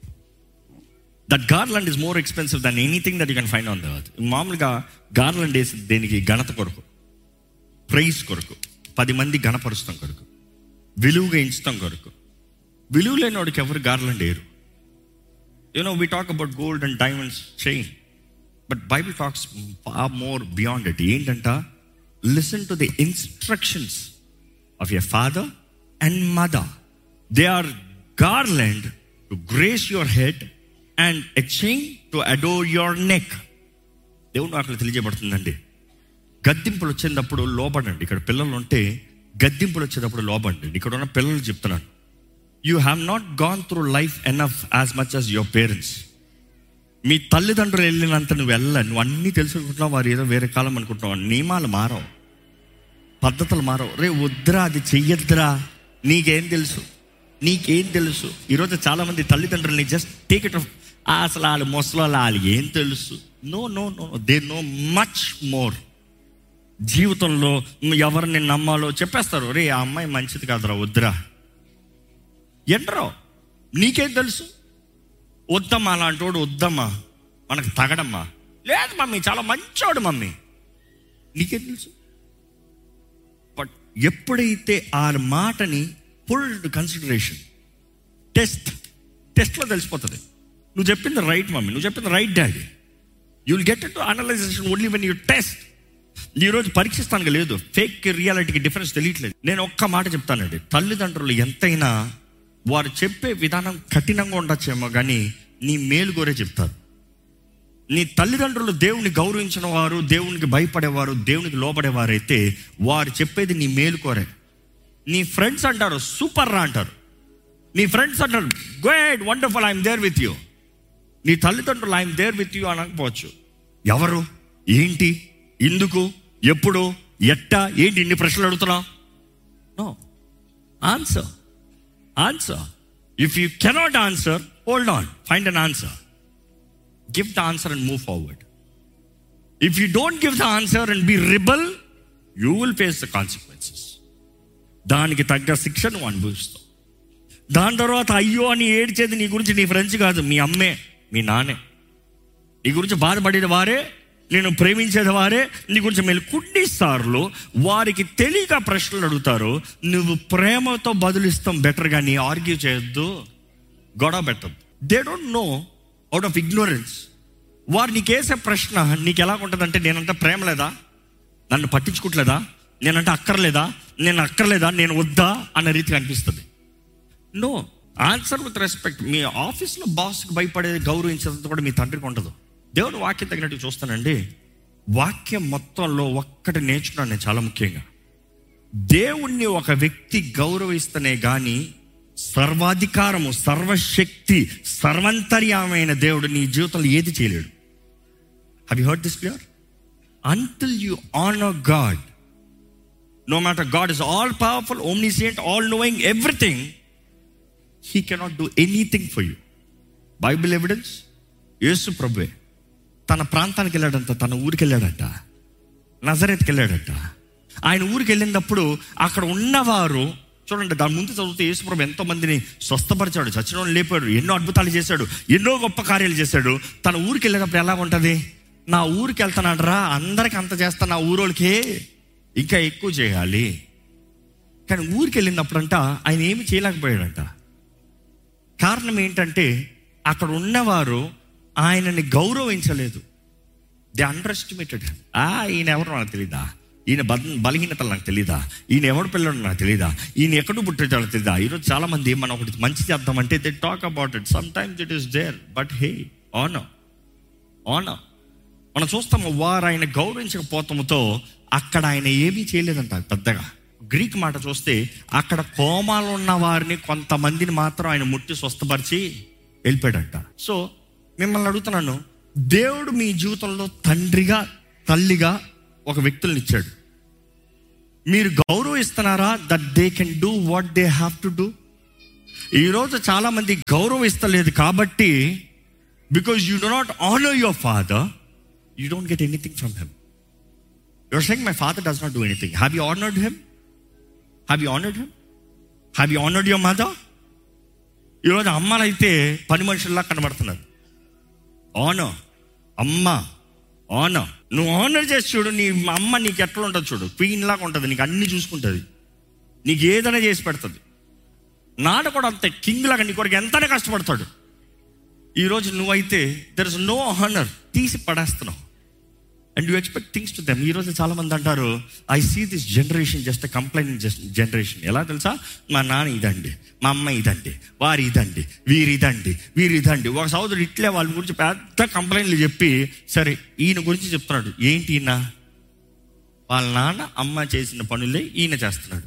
That garland is more expensive Dhan anything that you can find on the earth. మామూలుగా గార్లాండ్ వేసి దేనికి? ఘనత కొరకు, ప్రైజ్ కొరకు, పది మంది ఘనపరుస్తాం కొరకు, విలువగా ఎంచుతాం కొరకు. విలువ లేని వాడికి ఎవరు గార్లాండ్ వేయరు. You know we talk about gold and diamonds chain, but Bible talks far more beyond it. ఏంటంట? Listen to the instructions of your father and mother. They are garland to grace your head and a chain to adore your neck. దేవుడు అక్కడ తెలియజేయబడుతుందండి. గద్దింపులు వచ్చేటప్పుడు లోబడండి. ఇక్కడ పిల్లలు ఉంటే గద్దింపులు వచ్చేటప్పుడు లోబడండి. ఇక్కడ ఉన్న పిల్లలు చెప్తున్నాను, you have not gone through life enough as much as your parents. మీ తల్లిదండ్రులు వెళ్ళినంత నువ్వు వెళ్ళ, నువ్వు అన్నీ తెలుసుకుంటున్నావు, వారు ఏదో వేరే కాలం అనుకుంటున్నావు. నియమాలు మారవు, పద్ధతులు మారవు. రే వద్దురా, అది చెయ్యొద్దురా, నీకేం తెలుసు, నీకేం తెలుసు. ఈరోజు చాలామంది తల్లిదండ్రులని జస్ట్ టేక్ ఇట్ ఆఫ్, అసలు వాళ్ళు ముసలి వాళ్ళు ఏం తెలుసు. No no no they know much more. జీవితంలో ఎవరిని నమ్మాలో చెప్పేస్తారు. రే ఆ అమ్మాయి మంచిది కాదురా, వద్దురా. ఎంటరో నీకేం తెలుసు? వద్దమ్మా, అలాంటి వాడు వద్దమ్మా, మనకు తగడమ్మా. లేదు మమ్మీ, చాలా మంచోడు మమ్మీ, నీకేం తెలుసు? బట్ ఎప్పుడైతే ఆ మాటని ఫుల్ కన్సిడరేషన్, టెస్ట్ టెస్ట్లో తెలిసిపోతుంది. నువ్వు చెప్పింది రైట్ మమ్మీ, నువ్వు చెప్పింది right daddy. You will get it to analysation only when you test. ఈరోజు పరీక్షిస్తానికి లేదు, ఫేక్ రియాలిటీకి డిఫరెన్స్ తెలియట్లేదు. నేను ఒక్క మాట చెప్తానండి, తల్లిదండ్రులు ఎంతైనా వారు చెప్పే విధానం కఠినంగా ఉండొచ్చేమో కానీ నీ మేలు కోరే చెప్తారు. నీ తల్లిదండ్రులు దేవుని గౌరవించిన వారు, దేవునికి భయపడేవారు, దేవునికి లోపడేవారైతే వారు చెప్పేది నీ మేలు కోరే. నీ ఫ్రెండ్స్ అంటారు సూపర్ రా అంటారు, నీ ఫ్రెండ్స్ అంటారు good wonderful I'm there with you. నీ తల్లిదండ్రులు ఐఎమ్ దేర్ విత్ యూ అనకపోవచ్చు. ఎవరు, ఏంటి, ఎందుకు, ఎప్పుడు, ఎట్టా, ఏంటి ఇన్ని ప్రశ్నలు అడుగుతున్నావు? No answer. Answer. If you cannot answer, hold on, find an answer. Give the answer and move forward. If you don't give the answer and be rebel, you will face the consequences. దానికి తగ్గ శిక్ష నువ్వు అనుభవిస్తావు. దాని తర్వాత అయ్యో అని ఏడ్చేది నీ గురించి నీ ఫ్రెండ్స్ కాదు, మీ అమ్మే, మీ నాన్నే. నీ గురించి బాధపడేది వారే, నేను ప్రేమించేది వారే. నీ గురించి మీరు కొన్నిసార్లు వారికి తెలియక ప్రశ్నలు అడుగుతారు, నువ్వు ప్రేమతో బదులిస్తాం బెటర్, కానీ ఆర్గ్యూ చేయొద్దు, గొడవ పెట్టద్దు. They don't know out of ignorance. వారు నీకేసే ప్రశ్న నీకు ఎలా ఉంటుందంటే, నేనంటే ప్రేమ లేదా, నన్ను పట్టించుకోవట్లేదా, నేనంటే అక్కర్లేదా, నేను అక్కర్లేదా, నేను వద్దా అన్న రీతిగా అనిపిస్తుంది. No answer with respect. మీ ఆఫీస్లో బాస్కి భయపడే గౌరవించేంత కూడా మీ తండ్రికి ఉండదు. దేవుడు వాక్యం తగినట్టు చూస్తానండి. వాక్యం మొత్తంలో ఒక్కటి నేర్చుకున్నాను నేను చాలా ముఖ్యంగా. దేవుణ్ణి ఒక వ్యక్తి గౌరవిస్తేనే కానీ సర్వాధికారము, సర్వశక్తి, సర్వంతర్యమైన దేవుడు నీ జీవితంలో ఏది చేయలేడు. Have you heard this clear? Until you honour God, no matter God is all powerful, omniscient, all knowing everything, he cannot do anything for you. Bible evidence. యేసు ప్రభువే తన ప్రాంతానికి వెళ్ళాడంట, తన ఊరికి వెళ్ళాడంట, నజరేత్కి వెళ్ళాడంట. ఆయన ఊరికి వెళ్ళినప్పుడు అక్కడ ఉన్నవారు చూడండి, దాని ముందు చదివితే యేసు ప్రభు ఎంతో మందిని స్వస్థపరిచాడు, చచ్చిన వాళ్ళు లేపాడు, ఎన్నో అద్భుతాలు చేశాడు, ఎన్నో గొప్ప కార్యాలు చేశాడు. తన ఊరికి వెళ్ళినప్పుడు ఎలా ఉంటుంది? నా ఊరికి వెళ్తానంటరా, అందరికి అంత చేస్తా, నా ఊరోళ్ళకే ఇంకా ఎక్కువ చేయాలి. కానీ ఊరికి వెళ్ళినప్పుడంట ఆయన ఏమి చేయలేకపోయాడంట. కారణం ఏంటంటే అక్కడ ఉన్నవారు ఆయనని గౌరవించలేదు. They under estimated. ఆ ఈయన ఎవరు నాకు తెలీదా, ఈయన బల బలహీనతలు నాకు తెలీదా, ఈయన ఎవడు పిల్లడు నాకు తెలీదా, ఈయన ఎక్కడో పుట్టాడో తెలీదా. ఈరోజు చాలా మంది మనం ఒకటి మంచి చేద్దామంటే they talk about it, some times it is there, but hey honour honour. మనం చూస్తాము వారు ఆయన గౌరవించకపోవటంతో అక్కడ ఆయన ఏమీ చేయలేదంట పెద్దగా. గ్రీక్ మాట చూస్తే అక్కడ కోమాలు ఉన్న వారిని కొంతమందిని మాత్రం ఆయన ముట్టి స్వస్థపరిచి వెళ్ళిపోయాడంట. సో మిమ్మల్ని అడుగుతున్నాను, దేవుడు మీ జీవితంలో తండ్రిగా తల్లిగా ఒక వ్యక్తులను ఇచ్చాడు. మీరు గౌరవిస్తున్నారా? That they can do what they have to do. ఈరోజు చాలా మంది గౌరవిస్తలేదు కాబట్టి, because you do not honour your father, you don't get anything from him. Your saying my father does not do anything. Have you honoured him? Have you honoured him? Have you honoured your mother? ఈరోజు అమ్మలైతే పని మనుషుల్లా కనబడుతున్నారు. ఆనర్, అమ్మ ఆనర్. నువ్వు ఆనర్ చేసి చూడు, నీ అమ్మ నీకు ఎట్లా ఉంటుంది చూడు, క్వీన్ లాగా ఉంటుంది, నీకు అన్ని చూసుకుంటుంది, నీకు ఏదైనా చేసి పెడుతుంది. నాన్న కూడా అంతే, కింగ్ లాగా నీ కొరకు ఎంతనే కష్టపడతాడు. ఈరోజు నువ్వైతే దెర్ ఇస్ నో ఆనర్, తీసి పడేస్తున్నావు. And you expect things to them. ఈరోజు చాలా మంది అంటారు, I see this generation just complaining generation. ఎలా తెలుసా? మా నాన్న ఇదండి, మా అమ్మ ఇదండి, వారి ఇదండి, వీరి ఇదండి, వీరి ఇదండి. ఒక సోదరుడు ఇట్లే వాళ్ళ గురించి పెద్ద కంప్లైంట్లు చెప్పి, సరే ఈయన గురించి చెప్తున్నాడు. ఏంటి ఈయన? వాళ్ళ నాన్న అమ్మ చేసిన పనులే ఈయన చేస్తున్నాడు.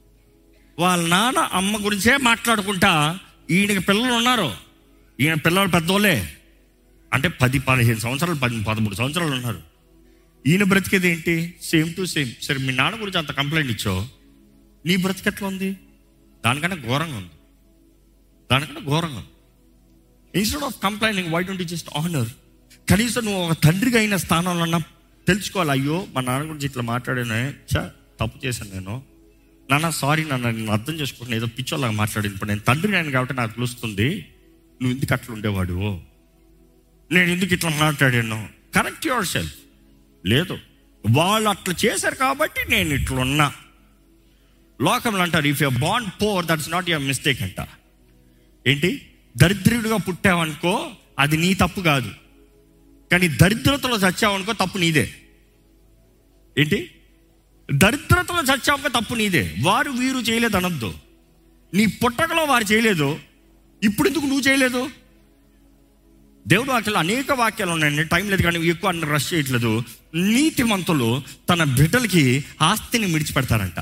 వాళ్ళ నాన్న అమ్మ గురించే మాట్లాడుకుంటా ఈయనకి పిల్లలు ఉన్నారు. ఈయన పిల్లలు పెద్దోళ్ళే, అంటే పది పదిహేను సంవత్సరాలు పది పదమూడు సంవత్సరాలు ఉన్నారు. ఈయన బ్రతికేది ఏంటి? Same to same. సరే మీ నాన్న గురించి అంత కంప్లైంట్ ఇచ్చో, నీ బ్రతికి ఎట్లా ఉంది? దానికన్నా ఘోరంగా ఉంది, దానికన్నా ఘోరంగా ఉంది. Instead of complaining, why don't you just honour? కనీసం నువ్వు ఒక తండ్రిగా అయిన స్థానంలో అన్నా తెలుసుకోవాలి. అయ్యో మా నాన్న గురించి ఇట్లా మాట్లాడానే, చా తప్పు చేశాను నేను, నాన్న సారీ నాన్న, నేను అర్థం చేసుకుంటున్నా, ఏదో పిచ్చోలాగా మాట్లాడింది. ఇప్పుడు నేను తండ్రి నేను కాబట్టి నాకు తెలుస్తుంది నువ్వు ఎందుకు అట్లా ఉండేవాడు, నేను ఎందుకు ఇట్లా మాట్లాడాను. Correct your self. లేదు, వాళ్ళు అట్లా చేశారు కాబట్టి నేను ఇట్లున్నా. లోకంలో అంటారు, if you're born pour that's not your mistake అంట. ఏంటి? దరిద్రుడిగా పుట్టావనుకో అది నీ తప్పు కాదు, కానీ దరిద్రతలో చచ్చావనుకో తప్పు నీదే. ఏంటి? దరిద్రతలో చచ్చాక తప్పు నీదే. వారు వీరు చేయలేదు అనొద్దు. నీ పుట్టకలో వారు చేయలేదు, ఇప్పుడు ఎందుకు నువ్వు చేయలేదు? దేవుడు వాక్యాలు అనేక వాక్యాలు ఉన్నాయండి, టైం లేదు కానీ ఎక్కువ అన్ని రష్ చేయట్లేదు. నీతిమంతులు తన బిడ్డలకి ఆస్తిని విడిచిపెడతారంట.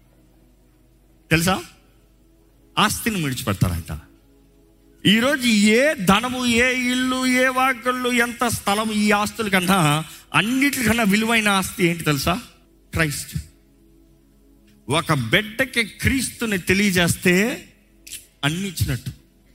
తెలుసా? ఆస్తిని విడిచిపెడతారంట. ఈరోజు ఏ ధనము, ఏ ఇల్లు, ఏ వాక్యలు, ఎంత స్థలం, ఈ ఆస్తుల కన్నా అన్నిటికన్నా విలువైన ఆస్తి ఏంటి తెలుసా? క్రైస్ట్. ఒక బిడ్డకి క్రీస్తుని తెలియజేస్తే అన్ని ఇచ్చినట్టు,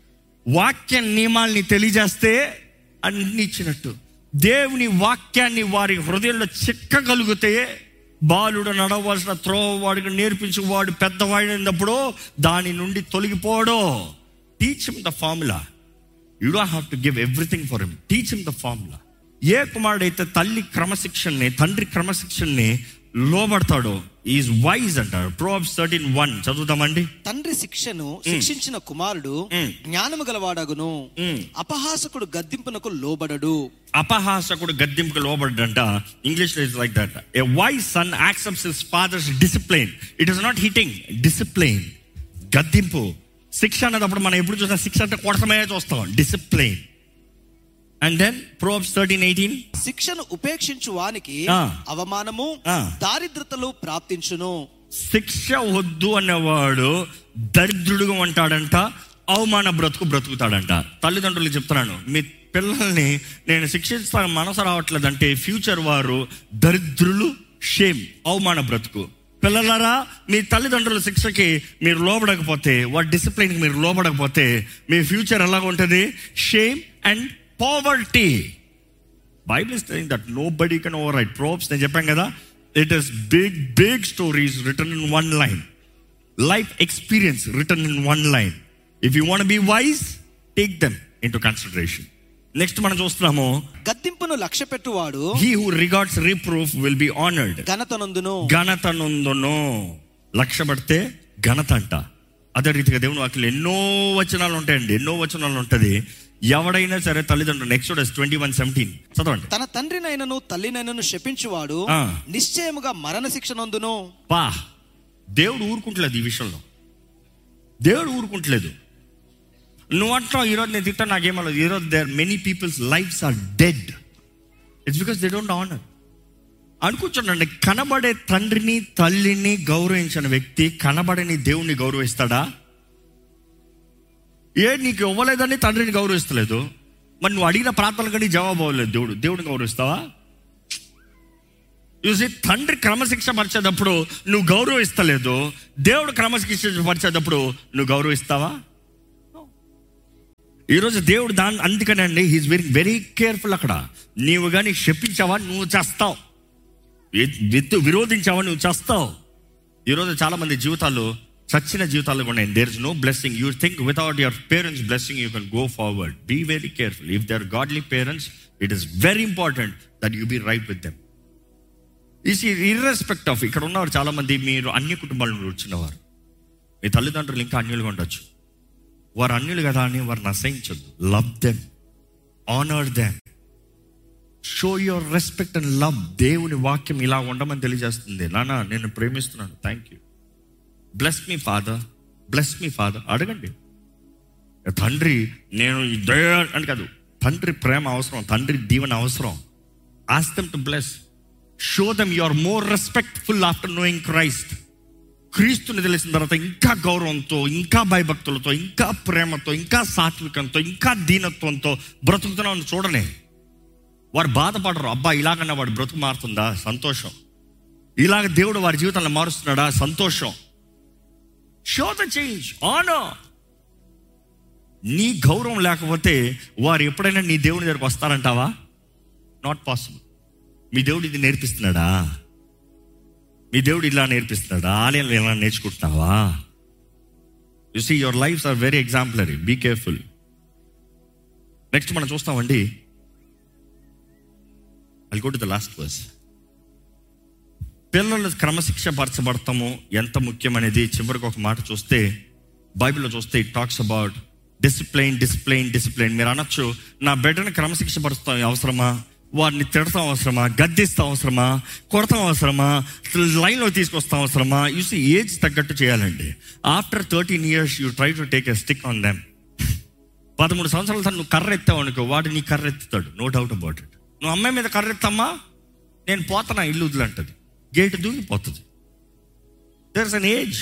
వాక్య నియమాల్ని తెలియజేస్తే అన్ని ఇచ్చినట్టు. దేవుని వాక్యాన్ని వారి హృదయంలో చిక్కగలిగితే, బాలుడు నడవలసిన త్రోవ వాడికి నేర్పించి వాడు పెద్దవాడినప్పుడు దాని నుండి తొలగిపోవడం. Teach him the formula. You don't have to give everything for him. Teach him the formula. ఏ కుమారుడైతే తల్లి క్రమశిక్షణని, తండ్రి క్రమశిక్షణని లోబడతాడో ఈజ్ వైజ్ అంటారు. Proverbs thirteen one చదువుతామండి. తండ్రి శిక్షను శిక్షించిన కుమారుడు జ్ఞానము గలవాడగును, అపహాసకుడు గద్దింపునకు లోబడడు. అపహాసకుడు గద్దింపుకు లోబడడంట. ఇంగ్లీష్ లో is like that. A wise sun accepts his father's discipline. It is not hitting, discipline. గద్దింపు. శిక్ష అన్నప్పుడు మనం ఎప్పుడు చూసినా శిక్ష అంటే కొడతమే చూస్తాం, discipline. And then Proverbs thirteen eighteen, శిక్షను ఉపేక్షించు వానికి అవమానము, దారిద్రతలు ప్రాప్తించును. శిక్ష వద్దు అనేవాడు దరిద్రుడుగా ఉంటాడంట, అవమాన బ్రతుకు బ్రతుకుతాడంట. తల్లిదండ్రులు చెప్తున్నాను, మీ పిల్లల్ని నేను శిక్షిస్తాను మనసు రావట్లేదంటే ఫ్యూచర్ వారు దరిద్రులు, షేమ్, అవమాన బ్రతుకు. పిల్లలారా, మీ తల్లిదండ్రుల శిక్షకి మీరు లోబడకపోతే, వాటి డిసిప్లిన్కి మీరు లోబడకపోతే మీ ఫ్యూచర్ ఎలాగ ఉంటుంది? Shame and poverty. Bible is saying that nobody can override. Proverbs నేను చెప్పాను కదా, it is big big stories written in one line, life experience written in one line. If you want to be wise, take them into consideration. Next మనం చూస్తున్నాము, గద్దింపును లక్ష్య పెట్టువాడు he who regards reproof will be honored. ఘనతనందును ఘనతనందును. లక్ష్య పెడితే ఘనత అంట. అదే రీతిగా దేవుని వాక్యంలో ఎన్నో వచనాలు ఉంటాయండి, ఎన్నో వచనాలు ఉంటుంది. ఎవడైనా సరే తల్లిదండ్రులు, ఎక్సోడస్ ట్వంటీ వన్ సెవెంటీన్ చదవండి. తన తండ్రినైనను తల్లినైనను శపించువాడు నిశ్చయముగా మరణ శిక్ష నందును. పా, దేవుడు ఊరుకుంటలేదు ఈ విషయంలో. దేవుడు ఊరుకుంటలేదు. నువ్వు అంటావు ఈరోజు నేను తిట్టా, నాకేమలేదు. ఈరోజు there many peoples lifes are dead. It's because they don't honour. అనుకుంటున్నాండి, కనబడే తండ్రిని తల్లిని గౌరవించిన వ్యక్తి కనబడని దేవుణ్ణి గౌరవిస్తాడా? ఏ నీకు ఇవ్వలేదని తండ్రిని గౌరవిస్తలేదు, మరి నువ్వు అడిగిన ప్రార్థనలు కానీ జవాబు అవ్వలేదు, దేవుడు దేవుడిని గౌరవిస్తావా? చూసి తండ్రి క్రమశిక్ష పరిచేటప్పుడు నువ్వు గౌరవిస్తలేదు, దేవుడు క్రమశిక్ష పరిచేటప్పుడు నువ్వు గౌరవిస్తావా? ఈరోజు దేవుడు దాని అందుకనే అండి హీఈస్ వెరీ వెరీ కేర్ఫుల్. అక్కడ నీవు కానీ శపించావా నువ్వు చేస్తావు, విత్తు విరోధించావా నువ్వు చేస్తావు. ఈరోజు చాలా మంది జీవితాలు చచ్చిన జీవితాలు ఉన్నాయి. There is no blessing. You think without your parents blessing you can go forward. Be very careful. If they are godly parents it is very important that you be right with them. Is ఇర్రెస్పెక్ట్ of, ఇక్కడ ఉన్నవారు చాలా మంది మీరు అన్య కుటుంబాల నుండి వచ్చినవారు, మీ తల్లిదండ్రులు ఇంకా అన్యులుగా ఉండొచ్చు. వారు అన్యులు కదా అని వారిని అసహించద్దు. Love them, honour them, show your respect and love. దేవుని వాక్యం ఇలా ఉండమని తెలియజేస్తుంది. నాన్న నేను ప్రేమిస్తున్నాను, thank you, bless me father, bless me father. అడగండి. తండ్రి నేను ఇదే అని కాదు, తండ్రి ప్రేమ అవసరం, తండ్రి దీవెన అవసరం. Ask them to bless. Show them you are more respectful after knowing Christ. క్రీస్తుని తెలిసిన తర్వాత ఇంకా గౌరవంతో, ఇంకా భయభక్తులతో, ఇంకా ప్రేమతో, ఇంకా సాత్వికంతో, ఇంకా దీనత్వంతో బ్రతుకుతున్నామని చూడలే. వారు బాధపడరు. అబ్బా ఇలాగన్నా వాడు బ్రతుకు మారుతుందా, సంతోషం. ఇలాగ దేవుడు వారి జీవితాన్ని మారుస్తున్నాడా, సంతోషం. Show the change, honour. నీ గౌరవం లేకపోతే వారు ఎప్పుడైనా నీ దేవుని దగ్గరకు వస్తారంటావా? Not possible. మీ దేవుడు ఇది నేర్పిస్తున్నాడా? మీ దేవుడు ఇలా నేర్పిస్తున్నాడా? ఆలయంలో ఇలా నేర్చుకుంటున్నావా? You see your lifes are very exemplary. Be careful. Next మనం చూస్తామండి, I'll go to the last verse. పిల్లలు క్రమశిక్ష పరచబడతాము ఎంత ముఖ్యమనేది చివరికి ఒక మాట చూస్తే, బైబిల్లో చూస్తే it talks about discipline discipline discipline. మీరు అనొచ్చు, నా బిడ్డను క్రమశిక్ష పరుస్తాం అవసరమా, వారిని తిడతాం అవసరమా, గద్దిస్తాం అవసరమా, కొడతాం అవసరమా, లైన్లో తీసుకొస్తాం అవసరమా? యూసి ఏజ్ తగ్గట్టు చేయాలండి. After thirteen years you try to take a stick on them. పదమూడు సంవత్సరాల తర్వాత నువ్వు కర్ర ఎత్తావు అనుకో, వాడు నీ కర్ర ఎత్తుతాడు, నో డౌట్ అబౌట్ ఇట్. నువ్వు అమ్మాయి మీద కర్ర ఎత్తమ్మా, నేను పోతానా ఇల్లు వదిలంటది, gate దూగిపోతుంది. There is an age.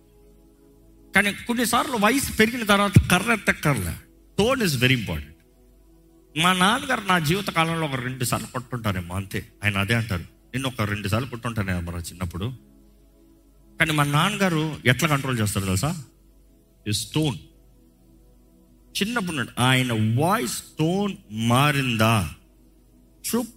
కానీ కొన్నిసార్లు వయసు పెరిగిన తర్వాత కర్ర ఎత్తక్కర్లే. Tone is very important. మా నాన్నగారు నా జీవిత కాలంలో ఒక రెండు సార్లు కొట్టుంటారేమో, అంతే. ఆయన అదే అంటారు, నేను ఒక రెండు సార్లు కొట్టుంటానేమో మన చిన్నప్పుడు. కానీ మా నాన్నగారు ఎట్లా కంట్రోల్ చేస్తారు తెలుసా? ఈ టోన్. చిన్నప్పుడు ఆయన వాయిస్ టోన్ మారిందా చూప్.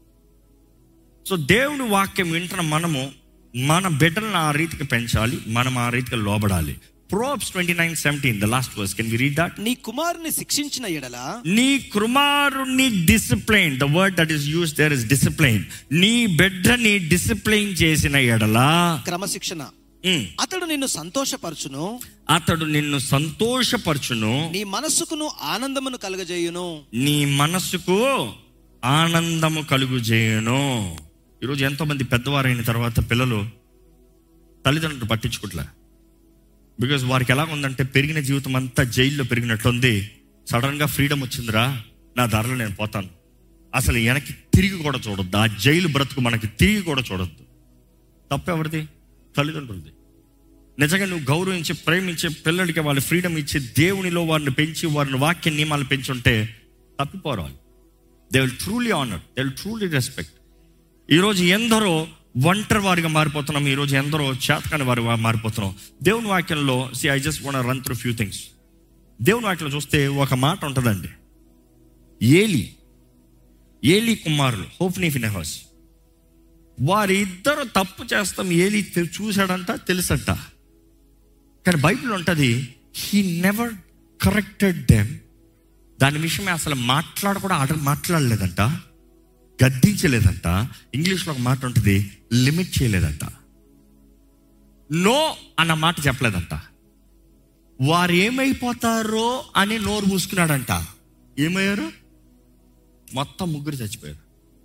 సో దేవుని వాక్యం వింటున్న మనము మన బిడ్డలను ఆ రీతికి పెంచాలి, మనం ఆ రీతికి లోబడాలి. Proverbs twenty-nine seventeen, the last verse. Can we read that? నీ కుమారుని శిక్షించిన ఎడల, నీ కుమారుని discipline, the word that is used there is discipline. నీ బిడ్డని డిసిప్లైన్ చేసిన ఎడల, క్రమశిక్షణ, అతడు నిన్ను సంతోషపరచును, అతడు నిన్ను సంతోషపరచును, నీ మనస్సుకును ఆనందమును కలుగజేయును, నీ మనస్సుకు ఆనందము కలుగుజేయును. ఈరోజు ఎంతో మంది పెద్దవారైన తర్వాత పిల్లలు తల్లిదండ్రులు పట్టించుకోవట్లే. బికాజ్ వారికి ఎలా ఉందంటే, పెరిగిన జీవితం అంతా జైల్లో పెరిగినట్లుంది. సడన్గా ఫ్రీడమ్ వచ్చిందిరా, నా ధరలో నేను పోతాను. అసలు వెనక్కి తిరిగి కూడా చూడొద్దు. ఆ జైలు బ్రతుకు మనకి తిరిగి కూడా చూడొద్దు. తప్పెవరిది? తల్లిదండ్రులది. నిజంగా నువ్వు గౌరవించి ప్రేమించే పిల్లడికి వాళ్ళ ఫ్రీడమ్ ఇచ్చి దేవునిలో వారిని పెంచి వారిని వాక్య నియమాలు పెంచుంటే తప్పిపోరు. They will truly honour, they will truly respect. ఈరోజు ఎందరో ఒంటరి వారిగా మారిపోతున్నాం. ఈరోజు ఎందరో చేతకాని వారిగా మారిపోతున్నాం. దేవుని వాక్యంలో C I just want run through few things. దేవుని వాక్యంలో చూస్తే ఒక మాట ఉంటుందండి, ఏలి ఏలి కుమారులు హోఫ్నీ ఫినెహాస్, వారిద్దరు తప్పు చేస్తాం ఏలి చూశాడంట, తెలుసంట. కానీ బైబిల్ ఉంటుంది, హీ నెవర్ కరెక్టెడ్ దెమ్. దాని విషయమే అసలు మాట్లాడ కూడా ఆడ మాట్లాడలేదంట, గద్దించలేదంట. ఇంగ్లీష్లో ఒక మాట ఉంటుంది, లిమిట్ చేయలేదంట, నో అన్న మాట చెప్పలేదంట. వారు ఏమైపోతారో అని నోరు మూసుకున్నాడంట. ఏమయ్యారు? మొత్తం ముగ్గురు చచ్చిపోయారు.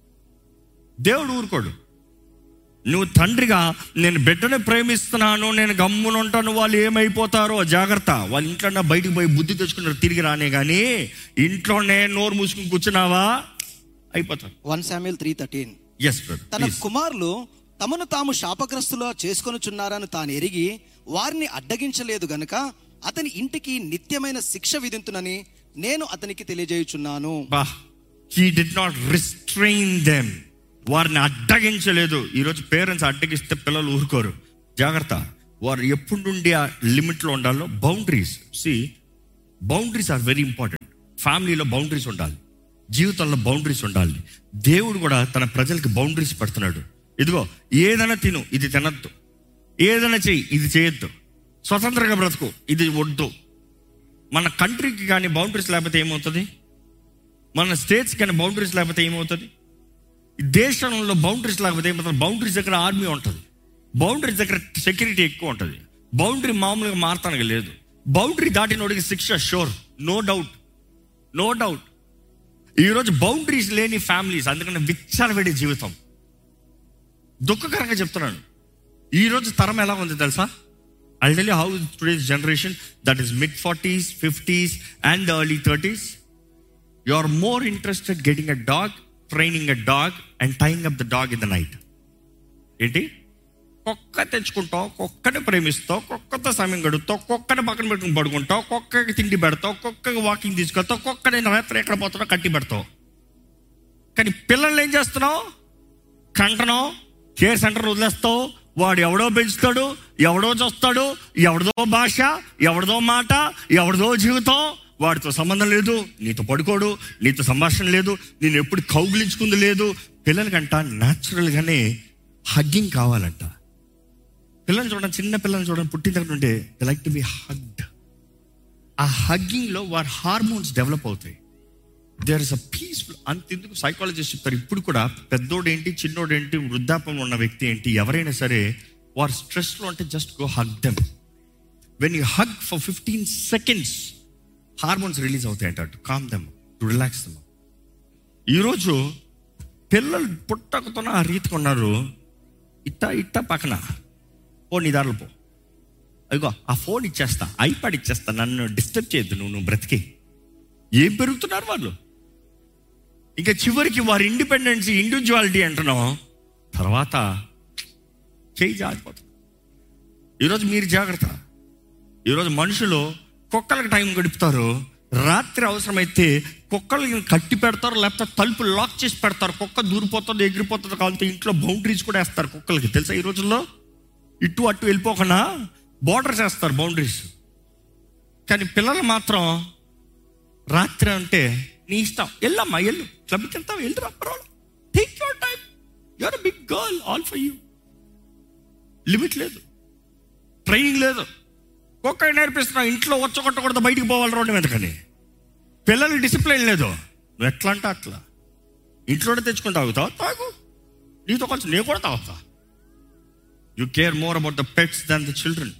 దేవుడు ఊరుకోడు. నువ్వు తండ్రిగా నేను బిడ్డని ప్రేమిస్తున్నాను, నేను గమ్మునుంటాను, వాళ్ళు ఏమైపోతారో జాగ్రత్త. వాళ్ళ ఇంట్లో బయటకు పోయి బుద్ధి తెచ్చుకున్నారు, తిరిగి రానే. కానీ ఇంట్లోనే నోరు మూసుకుని కూర్చున్నావా అయిపోతారు. One Samuel three thirteen yes brother. తన కుమారులు తమను తాము శాపగ్రస్తులా చేసుకొనుచున్నారని తాను ఎరిగి వారిని అడ్డగించలేదు గనుక అతని ఇంటికి నిత్యమైన శిక్ష విధింతునని నేను అతనికి తెలియజేయుచున్నాను. He did not restrain them. వారిని అడ్డగించలేదు. ఈరోజు పేరెంట్స్ అడ్డగిస్తే పిల్లలు ఊరుకోరు. జాగ్రత్త, వారు ఎప్పుడు నుండి ఆ లిమిట్లో ఉండాలో boundaries. C boundaries are very important. ఫ్యామిలీలో బౌండరీస్ ఉండాలి, జీవితంలో బౌండరీస్ ఉండాలి. దేవుడు కూడా తన ప్రజలకు బౌండరీస్ పెడుతున్నాడు. ఇదిగో ఏదైనా తిను, ఇది తినద్దు. ఏదైనా చెయ్యి, ఇది చేయొద్దు. స్వతంత్రంగా బ్రతుకు, ఇది వద్దు. మన కంట్రీకి కానీ బౌండరీస్ లేకపోతే ఏమవుతుంది? మన స్టేట్స్ కానీ బౌండరీస్ లేకపోతే ఏమవుతుంది? దేశంలో బౌండరీస్ లేకపోతే ఏమవుతుంది? బౌండరీస్ దగ్గర ఆర్మీ ఉంటుంది, బౌండరీస్ దగ్గర సెక్యూరిటీ ఎక్కువ ఉంటుంది. బౌండరీ మామూలుగా మారతానికి లేదు. బౌండరీ దాటినోడికి శిక్ష sure, no doubt, no doubt. ఈరోజు బౌండరీస్ లేని ఫ్యామిలీస్, అందుకని విచ్చలవిడి జీవితం. దుఃఖకరంగా చెప్తున్నాను. ఈరోజు తరం ఎలా ఉంది తెలుసా? I'll tell you how today's generation, that is mid forties, fifties and the early thirties, you are more interested getting a dog, training a dog and tying up the dog in the night. ఏంటి? కుక్క తెచ్చుకుంటావు, కుక్కని ప్రేమిస్తావు, కుక్కతో సమయం గడుపుతావు, కుక్కని పక్కన పెట్టుకుని పడుకుంటావు, కుక్కకి తిండి పెడతావు, కుక్కకి వాకింగ్ తీసుకెళ్తావు, కుక్కని రాత్రి ఎక్కడ పోతాడో కట్టి పెడతావు. కానీ పిల్లల్ని ఏం చేస్తున్నావు? కంటనో కేర్ సెంటర్ వదిలేస్తావు. వాడు ఎవడో పెంచుతాడు, ఎవడో చూస్తాడు, ఎవరిదో భాష, ఎవరిదో మాట, ఎవరిదో జీవితం. వాడితో సంబంధం లేదు, నీతో పడుకోడు, నీతో సంభాషణ లేదు, నేను ఎప్పుడు కౌగిలించుకుంది లేదు. పిల్లలకంట న్యాచురల్గానే హగ్గింగ్ కావాలంట. పిల్లలు చూడండి, చిన్న పిల్లలు చూడండి, పుట్టిన దగ్గర నుండి they like to be hugged. ఆ హగ్గింగ్లో వారి హార్మోన్స్ డెవలప్ అవుతాయి. There is a peaceful. అంతెందుకు సైకాలజిస్ట్ చెప్తారు, ఇప్పుడు కూడా పెద్దోడేంటి, చిన్నోడేంటి, వృద్ధాపంలో ఉన్న వ్యక్తి ఏంటి, ఎవరైనా సరే వారు స్ట్రెస్లో అంటే just go hug them. When you hug for fifteen seconds hormones release అవుతాయి అంట, to calm them, to relax them. ఈరోజు పిల్లలు పుట్టకుతున్న ఆ రీతికి ఉన్నారు. ఇట్ట ఇట్ట పక్కన ఓ నీ దారులు పో, అదిగో ఆ ఫోన్ ఇచ్చేస్తా, ఐప్యాడ్ ఇచ్చేస్తా, నన్ను డిస్టర్బ్ చేయొద్దు, నువ్వు నువ్వు బ్రతికి. ఏం పెరుగుతున్నారు వాళ్ళు? ఇంకా చివరికి వారి ఇండిపెండెన్స్, ఇండివిజువాలిటీ అంటున్నాం, తర్వాత చేయి జారిపోతుంది. ఈరోజు మీరు జాగ్రత్త. ఈరోజు మనుషులు కుక్కలకు టైం గడుపుతారు. రాత్రి అవసరమైతే కుక్కలకి కట్టి పెడతారు, లేకపోతే తలుపు లాక్ చేసి పెడతారు. కుక్క దూరిపోతుంది, ఎగిరిపోతుంది, కాబట్టి ఇంట్లో బౌండరీస్ కూడా వేస్తారు కుక్కలకి. తెలుసా ఈ రోజుల్లో? ఇటు అటు వెళ్ళిపోకుండా బోర్డర్స్ వేస్తారు, బౌండరీస్. కానీ పిల్లలు మాత్రం రాత్రి అంటే నీ ఇష్టం, వెళ్ళమ్మా, వెళ్ళు, క్లబ్కి వెళ్తావు, వెళ్ళి రా, take your time, you're a big girl, all for you. Limit లేదు, ట్రైనింగ్ లేదు. కుక్క నేర్పిస్తున్నావు, ఇంట్లో వచ్చకొట్టకూడదు, బయటికి పోవాలి రోడ్డు మీద. కానీ పిల్లలు డిసిప్లిన్ లేదు. నువ్వు ఎట్లా అంటే అట్లా ఇంట్లోనే తెచ్చుకొని తాగుతావు, తాగు, నీతో కొంచెం నేను కూడా తాగుతా. You care more about the pets than the children.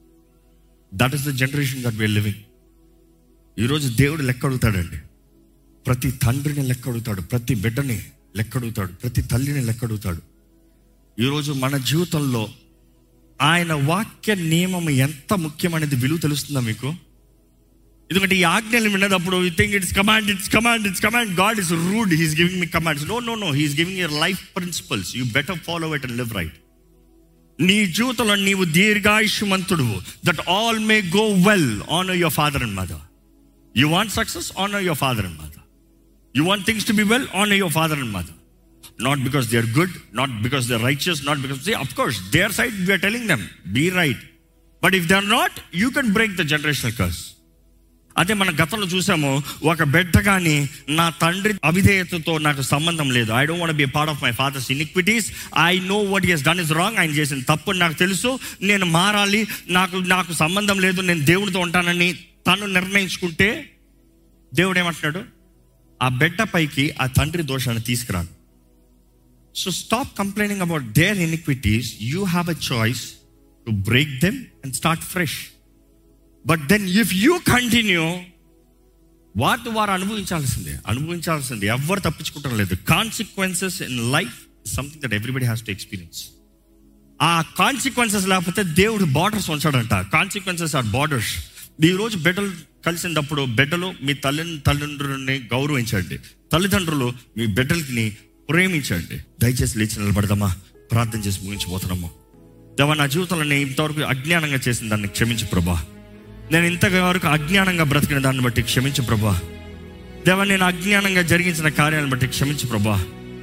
That is the generation that we are living. ఈరోజు దేవుడు లెక్క అడుగుతాడండి. ప్రతి తండ్రిని లెక్క అడుగుతాడు, ప్రతి బిడ్డని లెక్క అడుగుతాడు, ప్రతి తల్లిని లెక్క అడుగుతాడు. ఈరోజు మన జీవితంలో ఆయన వాక్య నియమం ఎంత ముఖ్యమనేది విలువ తెలుస్తుందా మీకు? ఎందుకంటే ఈ ఆజ్ఞలు విన్నప్పుడు you think it's command, it's command, it's command. God is rude, he's giving me commands. No no no, he's giving your life principles. You better follow it and live right. నీ జీవితంలో నీవు దీర్ఘాయుష్మంతుడు. That all may go well, honour your father and mother. You want success? Honor your father and mother. You want things to be well? Honor your father and mother. Not because they are good, not because they are righteous, not because they, of course, their side we are telling them, be right. But if they are not, you can break the generational curse. అదే మన గతంలో చూసాము, ఒక బిడ్డ కానీ నా తండ్రి అవిధేయతతో నాకు సంబంధం లేదు, I don't want be a part of my father's iniquities, I know what he has done is wrong, ఆయన చేసిన తప్పు నాకు తెలుసు, నేను మారాలి, నాకు నాకు సంబంధం లేదు, నేను దేవుడితో ఉంటానని తను నిర్ణయించుకుంటే దేవుడు ఏమంటున్నాడు? ఆ బిడ్డ పైకి ఆ తండ్రి దోషాన్ని తీసుకురాను. So stop complaining about their iniquities. You have a choice to break them and start fresh. But then if you continue, వాటి వారు అనుభవించాల్సిందే, అనుభవించాల్సిందే. ఎవరు తప్పించుకుంటారు లేదు. Consequences in life something that everybody has to experience. ఆ కాన్సిక్వెన్సెస్ లేకపోతే దేవుడు బార్డర్స్ ఉంచాడంట. Consequences are borders. ఈరోజు బిడ్డలు కలిసినప్పుడు బిడ్డలు మీ తల్లి తల్లిదండ్రులని గౌరవించండి. తల్లిదండ్రులు మీ బిడ్డలకి ప్రేమించండి. దయచేసి లేచి నిలబడదామా, ప్రార్థన చేసి ముగించిపోతున్నాము. దేవా, నా జీవితంలో నేను ఇంతవరకు అజ్ఞానంగా చేసిన దాన్ని క్షమించు ప్రభా. నేను ఇంతవరకు అజ్ఞానంగా బ్రతికిన దాన్ని బట్టి క్షమించు ప్రభా. దేవా, నేను అజ్ఞానంగా జరిగించిన కార్యాలను బట్టి క్షమించు ప్రభా.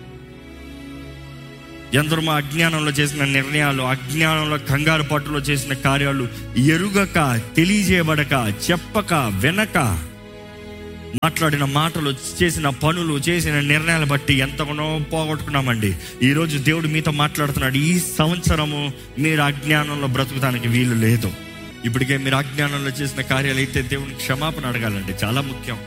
ఎందరో మా అజ్ఞానంలో చేసిన నిర్ణయాలు, అజ్ఞానంలో కంగారు పట్టులో చేసిన కార్యాలు, ఎరుగక, తెలియజేయబడక, చెప్పక, వెనక మాట్లాడిన మాటలు, చేసిన పనులు, చేసిన నిర్ణయాలు బట్టి ఎంతగానో పోగొట్టుకున్నామండి. ఈరోజు దేవుడు మీతో మాట్లాడుతున్నాడు. ఈ సంవత్సరము మీరు అజ్ఞానంలో బ్రతుకుతానికి వీలు లేదు. ఇప్పటికే మీరు అజ్ఞానంలో చేసిన కార్యాలు అయితే దేవుని క్షమాపణ అడగాలండి, చాలా ముఖ్యం.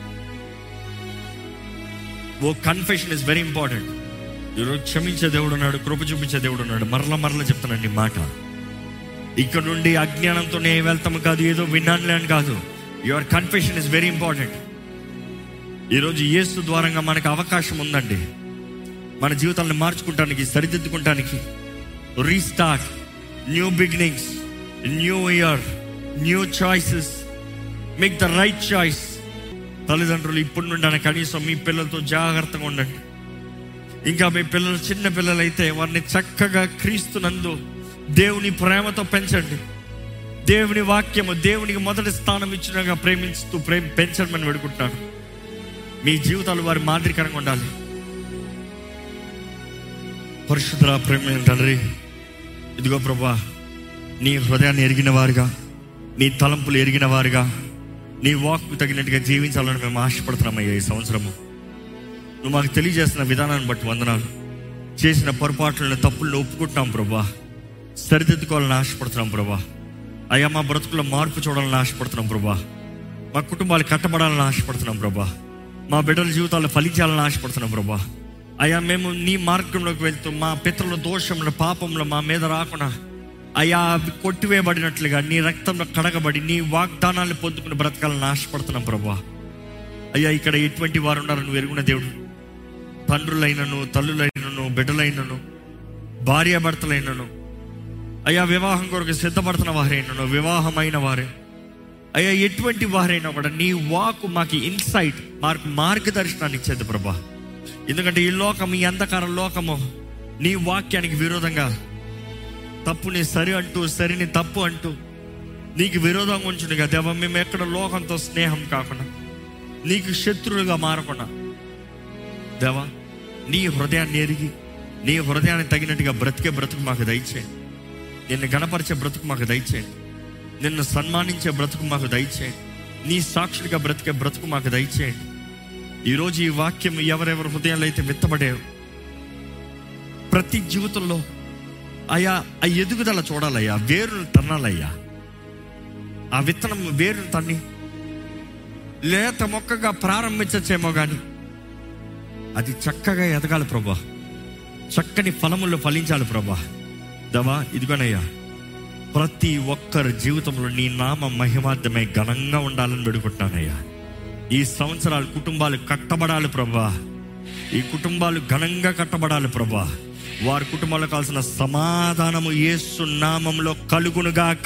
ఓ కన్ఫెషన్ ఇస్ వెరీ ఇంపార్టెంట్. ఈరోజు క్షమించే దేవుడు ఉన్నాడు, కృప చూపించే దేవుడు ఉన్నాడు. మరలా మరలా చెప్తానండి ఈ మాట. ఇక్కడ నుండి అజ్ఞానంతోనే వెళ్తాము కాదు, ఏదో విన్నానులే అని కాదు. Your confession is very important. ఈరోజు యేసు ద్వారంగా మనకు అవకాశం ఉందండి, మన జీవితాలను మార్చుకుంటానికి, సరిదిద్దుకుంటానికి. Restart, new beginnings, new year, new choices. Make the right choice. తల్లిదండ్రులు ఇప్పటి నుండి కనీసం మీ పిల్లలతో జాగ్రత్తగా ఉండండి. ఇంకా మీ పిల్లలు చిన్న పిల్లలైతే వారిని చక్కగా క్రీస్తునందు దేవుని ప్రేమతో పెంచండి. దేవుని వాక్యము, దేవునికి మొదటి స్థానం ఇచ్చినగా ప్రేమిస్తూ ప్రేమ పెంచమని వేడుకుంటున్నాను. మీ జీవితాలు వారి మాదిరికరంగా ఉండాలి. పరిశుద్ధ ప్రేమ తండ్రి, ఇదిగో ప్రభా, నీ హృదయాన్ని ఎరిగిన వారుగా, నీ తలంపులు ఎరిగిన వారుగా, నీ వాక్కు తగినట్టుగా జీవించాలని మేము ఆశపడుతున్నామయ్యా. ఈ సంవత్సరము నువ్వు మాకు తెలియజేస్తున్న విధానాన్ని బట్టి వందనాలు. చేసిన పొరపాట్లను, తప్పులను ఒప్పుకుంటున్నాం ప్రభా. సరిదిద్దుకోవాలని ఆశపడుతున్నాం ప్రభా. అయ్యా, మా బ్రతుకుల్లో మార్పు చూడాలని ఆశపడుతున్నాం ప్రభా. మా కుటుంబాలు కట్టబడాలని ఆశపడుతున్నాం ప్రభా. మా బిడ్డల జీవితాలు ఫలించాలని ఆశపడుతున్నాం ప్రభా. అయ్యా, మేము నీ మార్గంలోకి వెళ్తూ మా పితరుల దోషంలో, పాపంలో మా మీద రాకుండా అయ్యా అవి కొట్టివేయబడినట్లుగా నీ రక్తంలో కడగబడి నీ వాగ్దానాన్ని పొందుకుని బ్రతకాలని ఆశపడుతున్నాం ప్రభా. అయ్యా, ఇక్కడ ఎటువంటి వారు ఉన్నారని నువ్వు ఎరుగున దేవుడు. తండ్రులైనను, తల్లులైనను, బిడ్డలైనను, భార్యాభర్తలైనను, అయ్యా వివాహం కొరకు సిద్ధపడుతున్న వారైనను, వివాహమైన వారే, అయ్యా ఎటువంటి వారైనా కూడా నీ వాక్ మాకు ఇన్సైట్, మాకు మార్గదర్శనాన్ని ఇచ్చేది ప్రభా. ఎందుకంటే ఈ లోకం, ఈ అంధకార లోకము నీ వాక్యానికి విరోధంగా తప్పుని సరి అంటూ, సరిని తప్పు అంటూ నీకు విరోధంగా ఉంచుండగా దేవా, మేము ఎక్కడ లోకంతో స్నేహం కాకుండా, నీకు శత్రువులుగా మారకుండా దేవా, నీ హృదయాన్ని ఎరిగి, నీ హృదయాన్ని తగినట్టుగా బ్రతికే బ్రతుకు మాకు దయచేయండి. నిన్ను గణపరిచే బ్రతుకు మాకు దయచేయండి. నిన్ను సన్మానించే బ్రతుకు మాకు దయచేయండి. నీ సాక్షుడిగా బ్రతికే బ్రతుకు మాకు దయచేయండి. ఈరోజు ఈ వాక్యం ఎవరెవరి హృదయాలు అయితే విత్తబడే ప్రతి జీవితంలో అయ్యా ఆ ఎదుగుదల చూడాలయ్యా, వేరును తన్నాలయ్యా. ఆ విత్తనం వేరును తన్ని లేత మొక్కగా ప్రారంభించచ్చేమో కానీ అది చక్కగా ఎదగాలి ప్రభా. చక్కని ఫలములు ఫలించాలి ప్రభా. దవా ఇదిగోనయ్యా, ప్రతి ఒక్కరి జీవితంలో నీ నామ మహిమార్థమై ఘనంగా ఉండాలని వేడుకుంటున్నానయ్యా. ఈ సంవత్సరాలు కుటుంబాలు కట్టబడాలి ప్రభా. ఈ కుటుంబాలు ఘనంగా కట్టబడాలి ప్రభా. వారి కుటుంబాలకు కావాల్సిన సమాధానము యేసు నామములో కలుగునుగాక.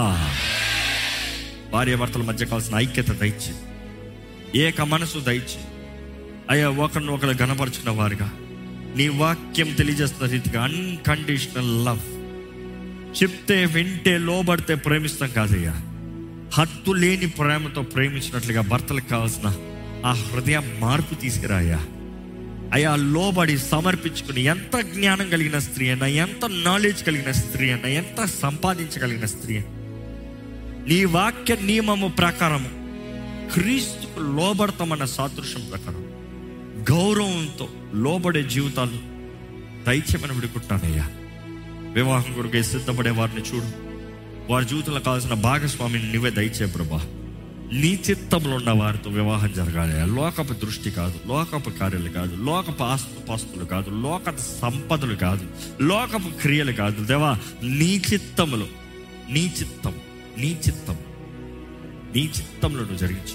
భార్యాభర్తల మధ్య కావాల్సిన ఐక్యత దయచి, ఏక మనసు దయచి అయ్యా, ఒకరిని ఒకరు ఘనపరుచుకున్న వారుగా నీ వాక్యం తెలియజేస్తున్న రీతిగా అన్కండిషనల్ లవ్, చెప్తే వింటే లోబడితే ప్రేమిస్తాం కాదయ్యా, హద్దు లేని ప్రేమతో ప్రేమించినట్లుగా భర్తలకు కావాల్సిన ఆ హృదయ మార్పు తీసుకురాయ్యా. అయ్యా, లోబడి సమర్పించుకుని, ఎంత జ్ఞానం కలిగిన స్త్రీ అయినా, ఎంత నాలెడ్జ్ కలిగిన స్త్రీ అయినా, ఎంత సంపాదించగలిగిన స్త్రీ అయినా, నీ వాక్య నియమము ప్రకారము క్రీస్తుకు లోబడతామన్న సాదృశ్యం ప్రకారం గౌరవంతో లోబడే జీవితాలు దయచేయమని విడుకుంటానయ్యా. వివాహం కొరకు సిద్ధపడే వారిని చూడు. వారి జీవితంలో కావాల్సిన భాగస్వామిని నువ్వే దయచే ప్రభా. నీ చిత్తంలో ఉన్న వారితో వివాహం జరగాలి. లోకపు దృష్టి కాదు, లోకపు కార్యాలు కాదు, లోకపు ఆస్తుపాస్తులు కాదు, లోక సంపదలు కాదు, లోకపు క్రియలు కాదు. దేవా, నీ చిత్తములో, నీ చిత్తం, నీ చిత్తం, నీ చిత్తంలో నువ్వు జరిగించు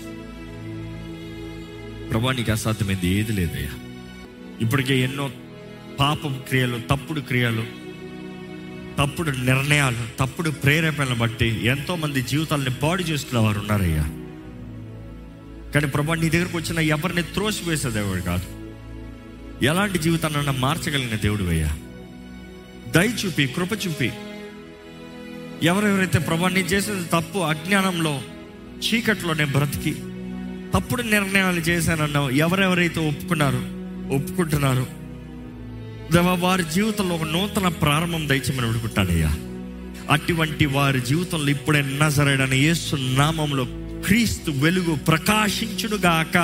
ప్రభా. నీకు అసాధ్యమైంది ఏది లేదయ్యా. ఇప్పటికే ఎన్నో పాపపు క్రియలు, తప్పుడు క్రియలు, తప్పుడు నిర్ణయాలు, తప్పుడు ప్రేరేపణలు బట్టి ఎంతో మంది జీవితాలని పాడు చేసుకునే వారు ఉన్నారయ్యా. కానీ ప్రభా, నీ దగ్గరకు వచ్చిన ఎవరిని త్రోసివేసేదేవాడు కాదు. ఎలాంటి జీవితాన్ని మార్చగలిగిన దేవుడు అయ్యా. దయ చూపి, కృప చూపి, ఎవరెవరైతే ప్రభా నేను చేసిన తప్పు, అజ్ఞానంలో చీకట్లో నేను బ్రతికి తప్పుడు నిర్ణయాలు చేశానన్నావు, ఎవరెవరైతే ఒప్పుకున్నారు ఒప్పుకుంటున్నారు దేవా, వారి జీవితంలో ఒక నూతన ప్రారంభం దయచేయమని అడుగుతానయ్యా. అటువంటి వారి జీవితంలో ఇప్పుడే నజరేయుడైన యేసు నామములో క్రీస్తు వెలుగు ప్రకాశించునుగాక.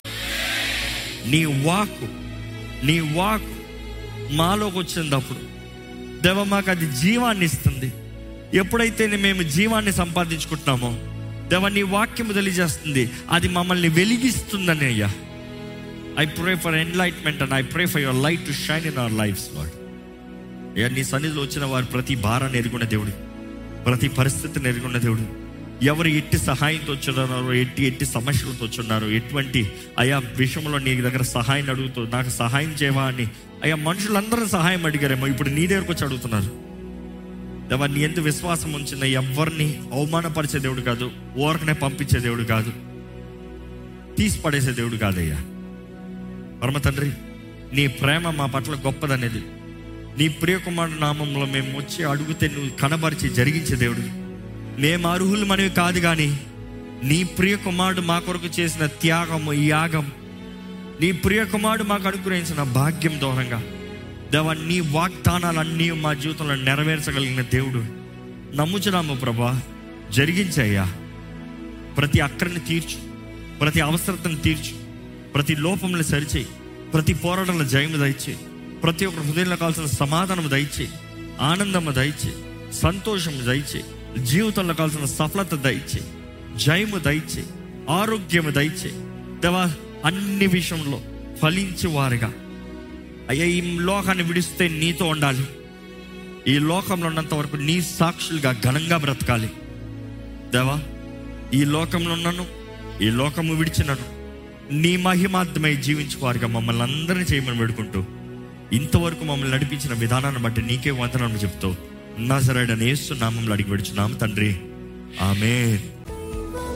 నీ వాక్కు నీ వాక్కు మాలోకి వచ్చినప్పుడు దేవా మాకు అది జీవాన్ని ఇస్తుంది. ఎప్పుడైతే మేము జీవాన్ని సంపాదించుకుంటున్నామో దేవా నీ వాక్యము తెలియజేస్తుంది, అది మమ్మల్ని వెలిగిస్తుందని అయ్యా. I pray for enlightenment and I pray for your light to shine in our lifes lord. అయ్యా నీ సన్నిధిలో వచ్చిన వారు ప్రతి భారాన్ని ఎరుగున్న దేవుడు, ప్రతి పరిస్థితిని ఎరుగున్న దేవుడు, ఎవరు ఎట్టి సహాయంతో వచ్చున్నారో, ఎట్టి ఎట్టి సమస్యలతో వచ్చున్నారో, ఎటువంటి అయా విషయంలో నీ దగ్గర సహాయం అడుగుతూ నాకు సహాయం చేయవా అని అయ్యా మనుషులందరూ సహాయం అడిగారేమో, ఇప్పుడు నీ దగ్గరకు వచ్చి అడుగుతున్నారు. దేవా నీ ఎందు విశ్వాసం ఉంచిన ఎవరిని అవమానపరిచే దేవుడు కాదు, ఓరకనే పంపించే దేవుడు కాదు, తీసి పడేసే దేవుడు కాదయ్యా. పరమ తండ్రి, నీ ప్రేమ మా పట్ల గొప్పదనేది, నీ ప్రియకుమారుడు నామంలో మేము వచ్చి అడిగితే నువ్వు కనబరిచి జరిగించే దేవుడు. మేము అర్హులు మనవి కాదు, కానీ నీ ప్రియకుమారుడు మా కొరకు చేసిన త్యాగము, యాగం, నీ ప్రియకుమారుడు మాకు అనుగ్రహించిన భాగ్యం దూరంగా దేవా నీ వాగ్దానాలన్నీ మా జీవితంలో నెరవేర్చగలిగిన దేవుడు నమ్ముచున్నాము ప్రభా. జరిగించయ్యా. ప్రతి అక్కడిని తీర్చు, ప్రతి అవసరతను తీర్చు, ప్రతి లోపంలో సరిచేయి, ప్రతి పోరాటంలో జయము దయచేయి, ప్రతి ఒక్కరి హృదయంలో కావాల్సిన సమాధానము దయచేయి, ఆనందము దయచేయి, సంతోషము దయచేయి, జీవితంలో కావాల్సిన సఫలత దయచేయి, జయము దయచేయి, ఆరోగ్యము దయచేయి దేవా. అన్ని విషయంలో ఫలించే వారుగా అయ్యా ఈ లోకాన్ని విడిస్తే నీతో ఉండాలి, ఈ లోకంలో ఉన్నంత వరకు నీ సాక్షులుగా ఘనంగా బ్రతకాలి దేవా. ఈ లోకంలో ఉన్నాను, ఈ లోకము విడిచినను నీ మహిమార్థమై జీవించువారుగా మమ్మల్ని అందరినీ చేయమని పెడుకుంటూ ఇంతవరకు మమ్మల్ని నడిపించిన విధానాన్ని బట్టి నీకే వందనాలు చెప్తూ నజరేయుడైన యేసు నామములో అడిగి పెడుచున్నాము తండ్రి, ఆమేన్.